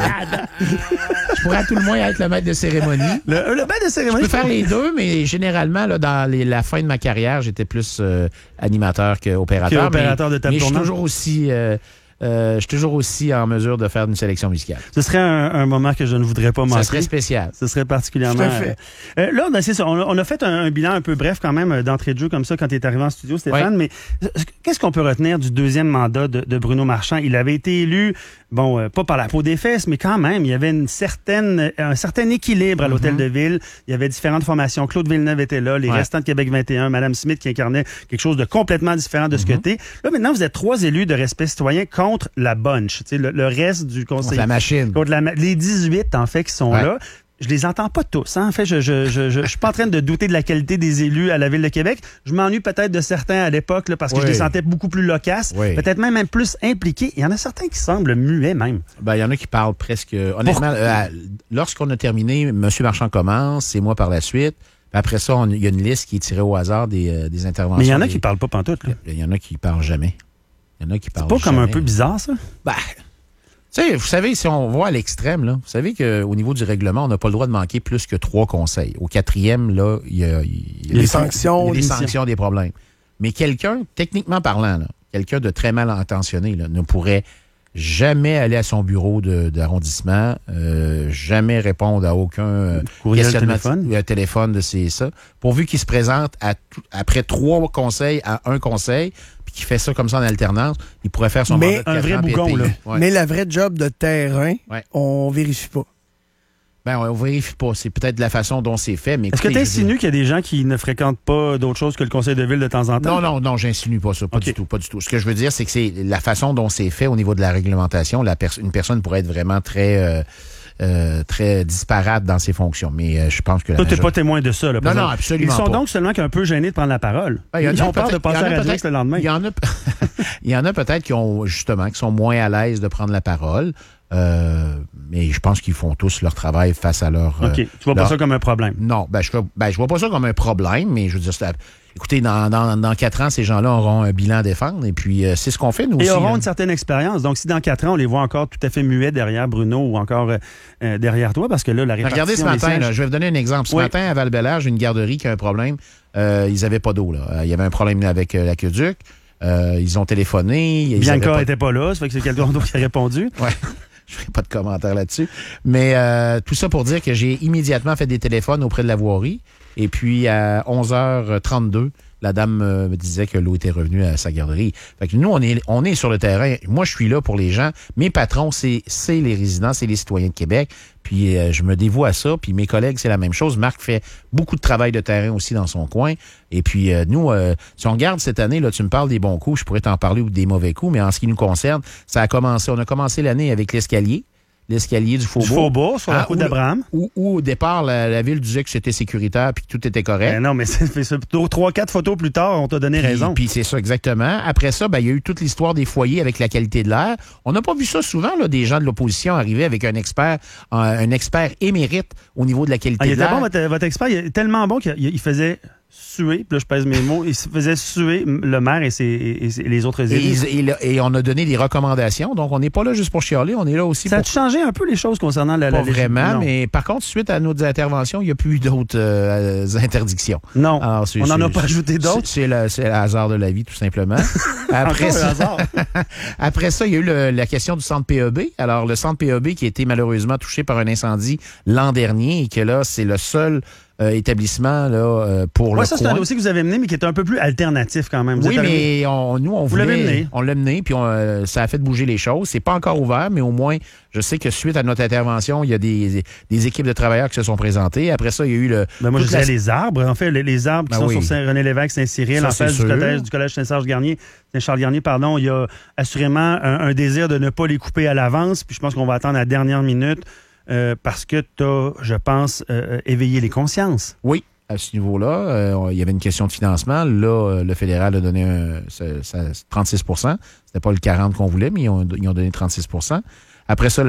Je pourrais à tout le moins être le maître de cérémonie. Le, euh, le maître de Je cérémonie? peux faire les deux, mais généralement, là, dans les- la fin de ma carrière, j'étais plus euh, animateur qu'opérateur. Qu'opérateur mais, de table mais je suis tournante. toujours aussi, euh, euh, je suis toujours aussi en mesure de faire une sélection musicale. Ce serait un, un moment que je ne voudrais pas manquer. Ça serait spécial. Ce serait particulièrement... Tout à fait. Euh, euh, là, on a, c'est ça, on, a, on a fait un, un bilan un peu bref quand même euh, d'entrée de jeu comme ça quand tu es arrivé en studio, Stéphane, mais euh, qu'est-ce qu'on peut retenir du deuxième mandat de, de Bruno Marchand? Il avait été élu, bon, euh, pas par la peau des fesses, mais quand même, il y avait une certaine, un certain équilibre à l'Hôtel Mhm. de Ville. Il y avait différentes formations. Claude Villeneuve était là, les Ouais. restants de Québec vingt et un, Madame Smith qui incarnait quelque chose de complètement différent de ce que Mhm. t'es. Là, maintenant, vous êtes trois élus de respect citoyen contre la bunch, tu sais, le, le reste du conseil. Contre la machine. Contre la ma- les dix-huit, en fait, qui sont Ouais. là. Je les entends pas tous. Hein. En fait, je je, je, je, je suis pas en train de douter de la qualité des élus à la Ville de Québec. Je m'ennuie peut-être de certains à l'époque là, parce que Oui. je les sentais beaucoup plus loquaces, Oui. peut-être même, même plus impliqués. Il y en a certains qui semblent muets même. Ben, il y en a qui parlent presque. Honnêtement, euh, à- lorsqu'on a terminé, M. Marchand commence, c'est moi par la suite. Puis après ça, on- il y a une liste qui est tirée au hasard des, euh, des interventions. Mais il y en a des- qui parlent pas pantoute. Là. Il y en a qui parlent jamais. Il y en a qui parlent C'est pas comme un jamais. peu bizarre, ça? Ben, tu sais, vous savez, si on voit à l'extrême, là, vous savez qu'au niveau du règlement, on n'a pas le droit de manquer plus que trois conseils. Au quatrième, là, il y a, il y a Il y a des sanctions, il y a des l'émission. sanctions, des problèmes. Mais quelqu'un, techniquement parlant, là, quelqu'un de très mal intentionné, là, ne pourrait jamais aller à son bureau de- d'arrondissement, euh, jamais répondre à aucun euh, Courriel, questionnement téléphone. euh, téléphone de c'est ça, pourvu qu'il se présente à tout- après trois conseils à un conseil, puis qu'il fait ça comme ça en alternance, il pourrait faire son Mais mandat de un quatre vrai ans puis être bougon, payé. là. Ouais. Mais la vraie job de terrain, Ouais. on vérifie pas. Ben, on vérifie pas. C'est peut-être de la façon dont c'est fait, mais Est-ce que écoutez, tu je veux dire- insinues qu'il y a des gens qui ne fréquentent pas d'autre chose que le conseil de ville de temps en temps? Non, non, non, j'insinue pas ça. Pas Ok. du tout, pas du tout. Ce que je veux dire, c'est que c'est la façon dont c'est fait au niveau de la réglementation. La pers- une personne pourrait être vraiment très, euh, euh, très disparate dans ses fonctions. Mais euh, je pense que la Toi, t'es majorité- pas témoin de ça, là. par Non, non, exemple. absolument Ils sont pas. donc seulement qu'un peu gênés de prendre la parole. Ben, il y en a Ils ont peur de peut-être- passer il y en à a la peut-être- le lendemain. Il y en a, il y en a peut-être qui ont justement qui sont moins à l'aise de prendre la parole. Euh, mais je pense qu'ils font tous leur travail face à leur. OK. euh, Tu vois pas leur- ça comme un problème? Non, ben je, vois- ben je vois pas ça comme un problème, mais je veux dire, c'est- écoutez, dans, dans, dans quatre ans, ces gens-là auront un bilan à défendre, et puis euh, c'est ce qu'on fait nous Et aussi. auront là. une certaine expérience. Donc, si dans quatre ans, on les voit encore tout à fait muets derrière Bruno ou encore euh, euh, derrière toi, parce que là, la répartition Regardez ce des matin, sièges- là, je vais vous donner un exemple. Ce Oui. matin, à Val-Bélair, j'ai une garderie qui a un problème. Euh, ils avaient pas d'eau. Là. Euh, Il y avait un problème avec euh, l'aqueduc. Euh, ils ont téléphoné. Ils avaient Bianca pas- n'était pas là, ça fait que c'est quelqu'un d'autre qui a répondu. Ouais. Je ferai pas de commentaire là-dessus. Mais euh, tout ça pour dire que j'ai immédiatement fait des téléphones auprès de la voirie. Et puis, à onze heures trente-deux, la dame euh, me disait que l'eau était revenue à sa garderie. Fait que nous, on est, on est sur le terrain. Moi, je suis là pour les gens. Mes patrons, c'est, c'est les résidents, c'est les citoyens de Québec. Puis, euh, je me dévoue à ça. Puis, mes collègues, c'est la même chose. Marc fait beaucoup de travail de terrain aussi dans son coin. Et puis, euh, nous, euh, si on regarde cette année, là, tu me parles des bons coups, je pourrais t'en parler ou des mauvais coups, mais en ce qui nous concerne, ça a commencé, on a commencé l'année avec l'escalier. l'escalier du Faubourg. Du Faubourg, sur la Ah, route où, d'Abraham. Où, où, au départ, la, la ville disait que c'était sécuritaire puis que tout était correct. Ben non, mais c'est, c'est plutôt trois, quatre photos plus tard, on t'a donné Puis- raison. Puis c'est ça, exactement. Après ça, ben, il y a eu toute l'histoire des foyers avec la qualité de l'air. On n'a pas vu ça souvent, là, des gens de l'opposition arriver avec un expert, un, un expert émérite au niveau de la qualité Ah, il de était l'air. bon, votre, votre expert, il est tellement bon qu'il il faisait suer, puis là je pèse mes mots, il faisait suer le maire et, ses, et, ses- et les autres Et, élus. ils- et, et on a donné des recommandations. Donc, on n'est pas là juste pour chialer, on est là aussi Ça pour... a changé un peu les choses concernant la... Pas la vraiment, non. mais par contre, suite à nos interventions, il n'y a plus eu d'autres euh, interdictions. Non, Alors, c'est- on n'en c'est- a pas ajouté d'autres. C'est c'est le, c'est le hasard de la vie, tout simplement. Après, Encore ça, un hasard. après ça, il y a eu le- la question du centre P E B. Alors, le centre P E B qui a été malheureusement touché par un incendie l'an dernier et que là, c'est le seul euh, établissement là, euh, pour Ouais, le ça, c'est coin. un dossier que vous avez mené, mais qui est un peu plus alternatif quand même. Vous Oui, êtes arrivé- mais on, nous, on Vous voulait... l'avez mené. On l'a mené, puis on, euh, ça a fait bouger les choses. C'est pas encore ouvert, mais au moins, je sais que suite à notre intervention, il y a des, des équipes de travailleurs qui se sont présentées. Après ça, il y a eu le... Ben moi, je toute la- disais les arbres. En fait, les, les arbres qui Ben sont oui. sur Saint-René-Lévesque, Saint-Cyril, Ça, en c'est face du sûr. collège, du collège Saint-Serge-Garnier, Saint-Charles-Garnier, pardon. Il y a assurément un, un désir de ne pas les couper à l'avance. Puis je pense qu'on va attendre la dernière minute euh, parce que tu as, je pense, euh, éveillé les consciences. Oui. À ce niveau-là, euh, il y avait une question de financement. Là, euh, le fédéral a donné un, ça- ça- trente-six pour cent. C'était pas le quarante qu'on voulait, mais ils ont, ils ont donné trente-six pour cent. Après ça,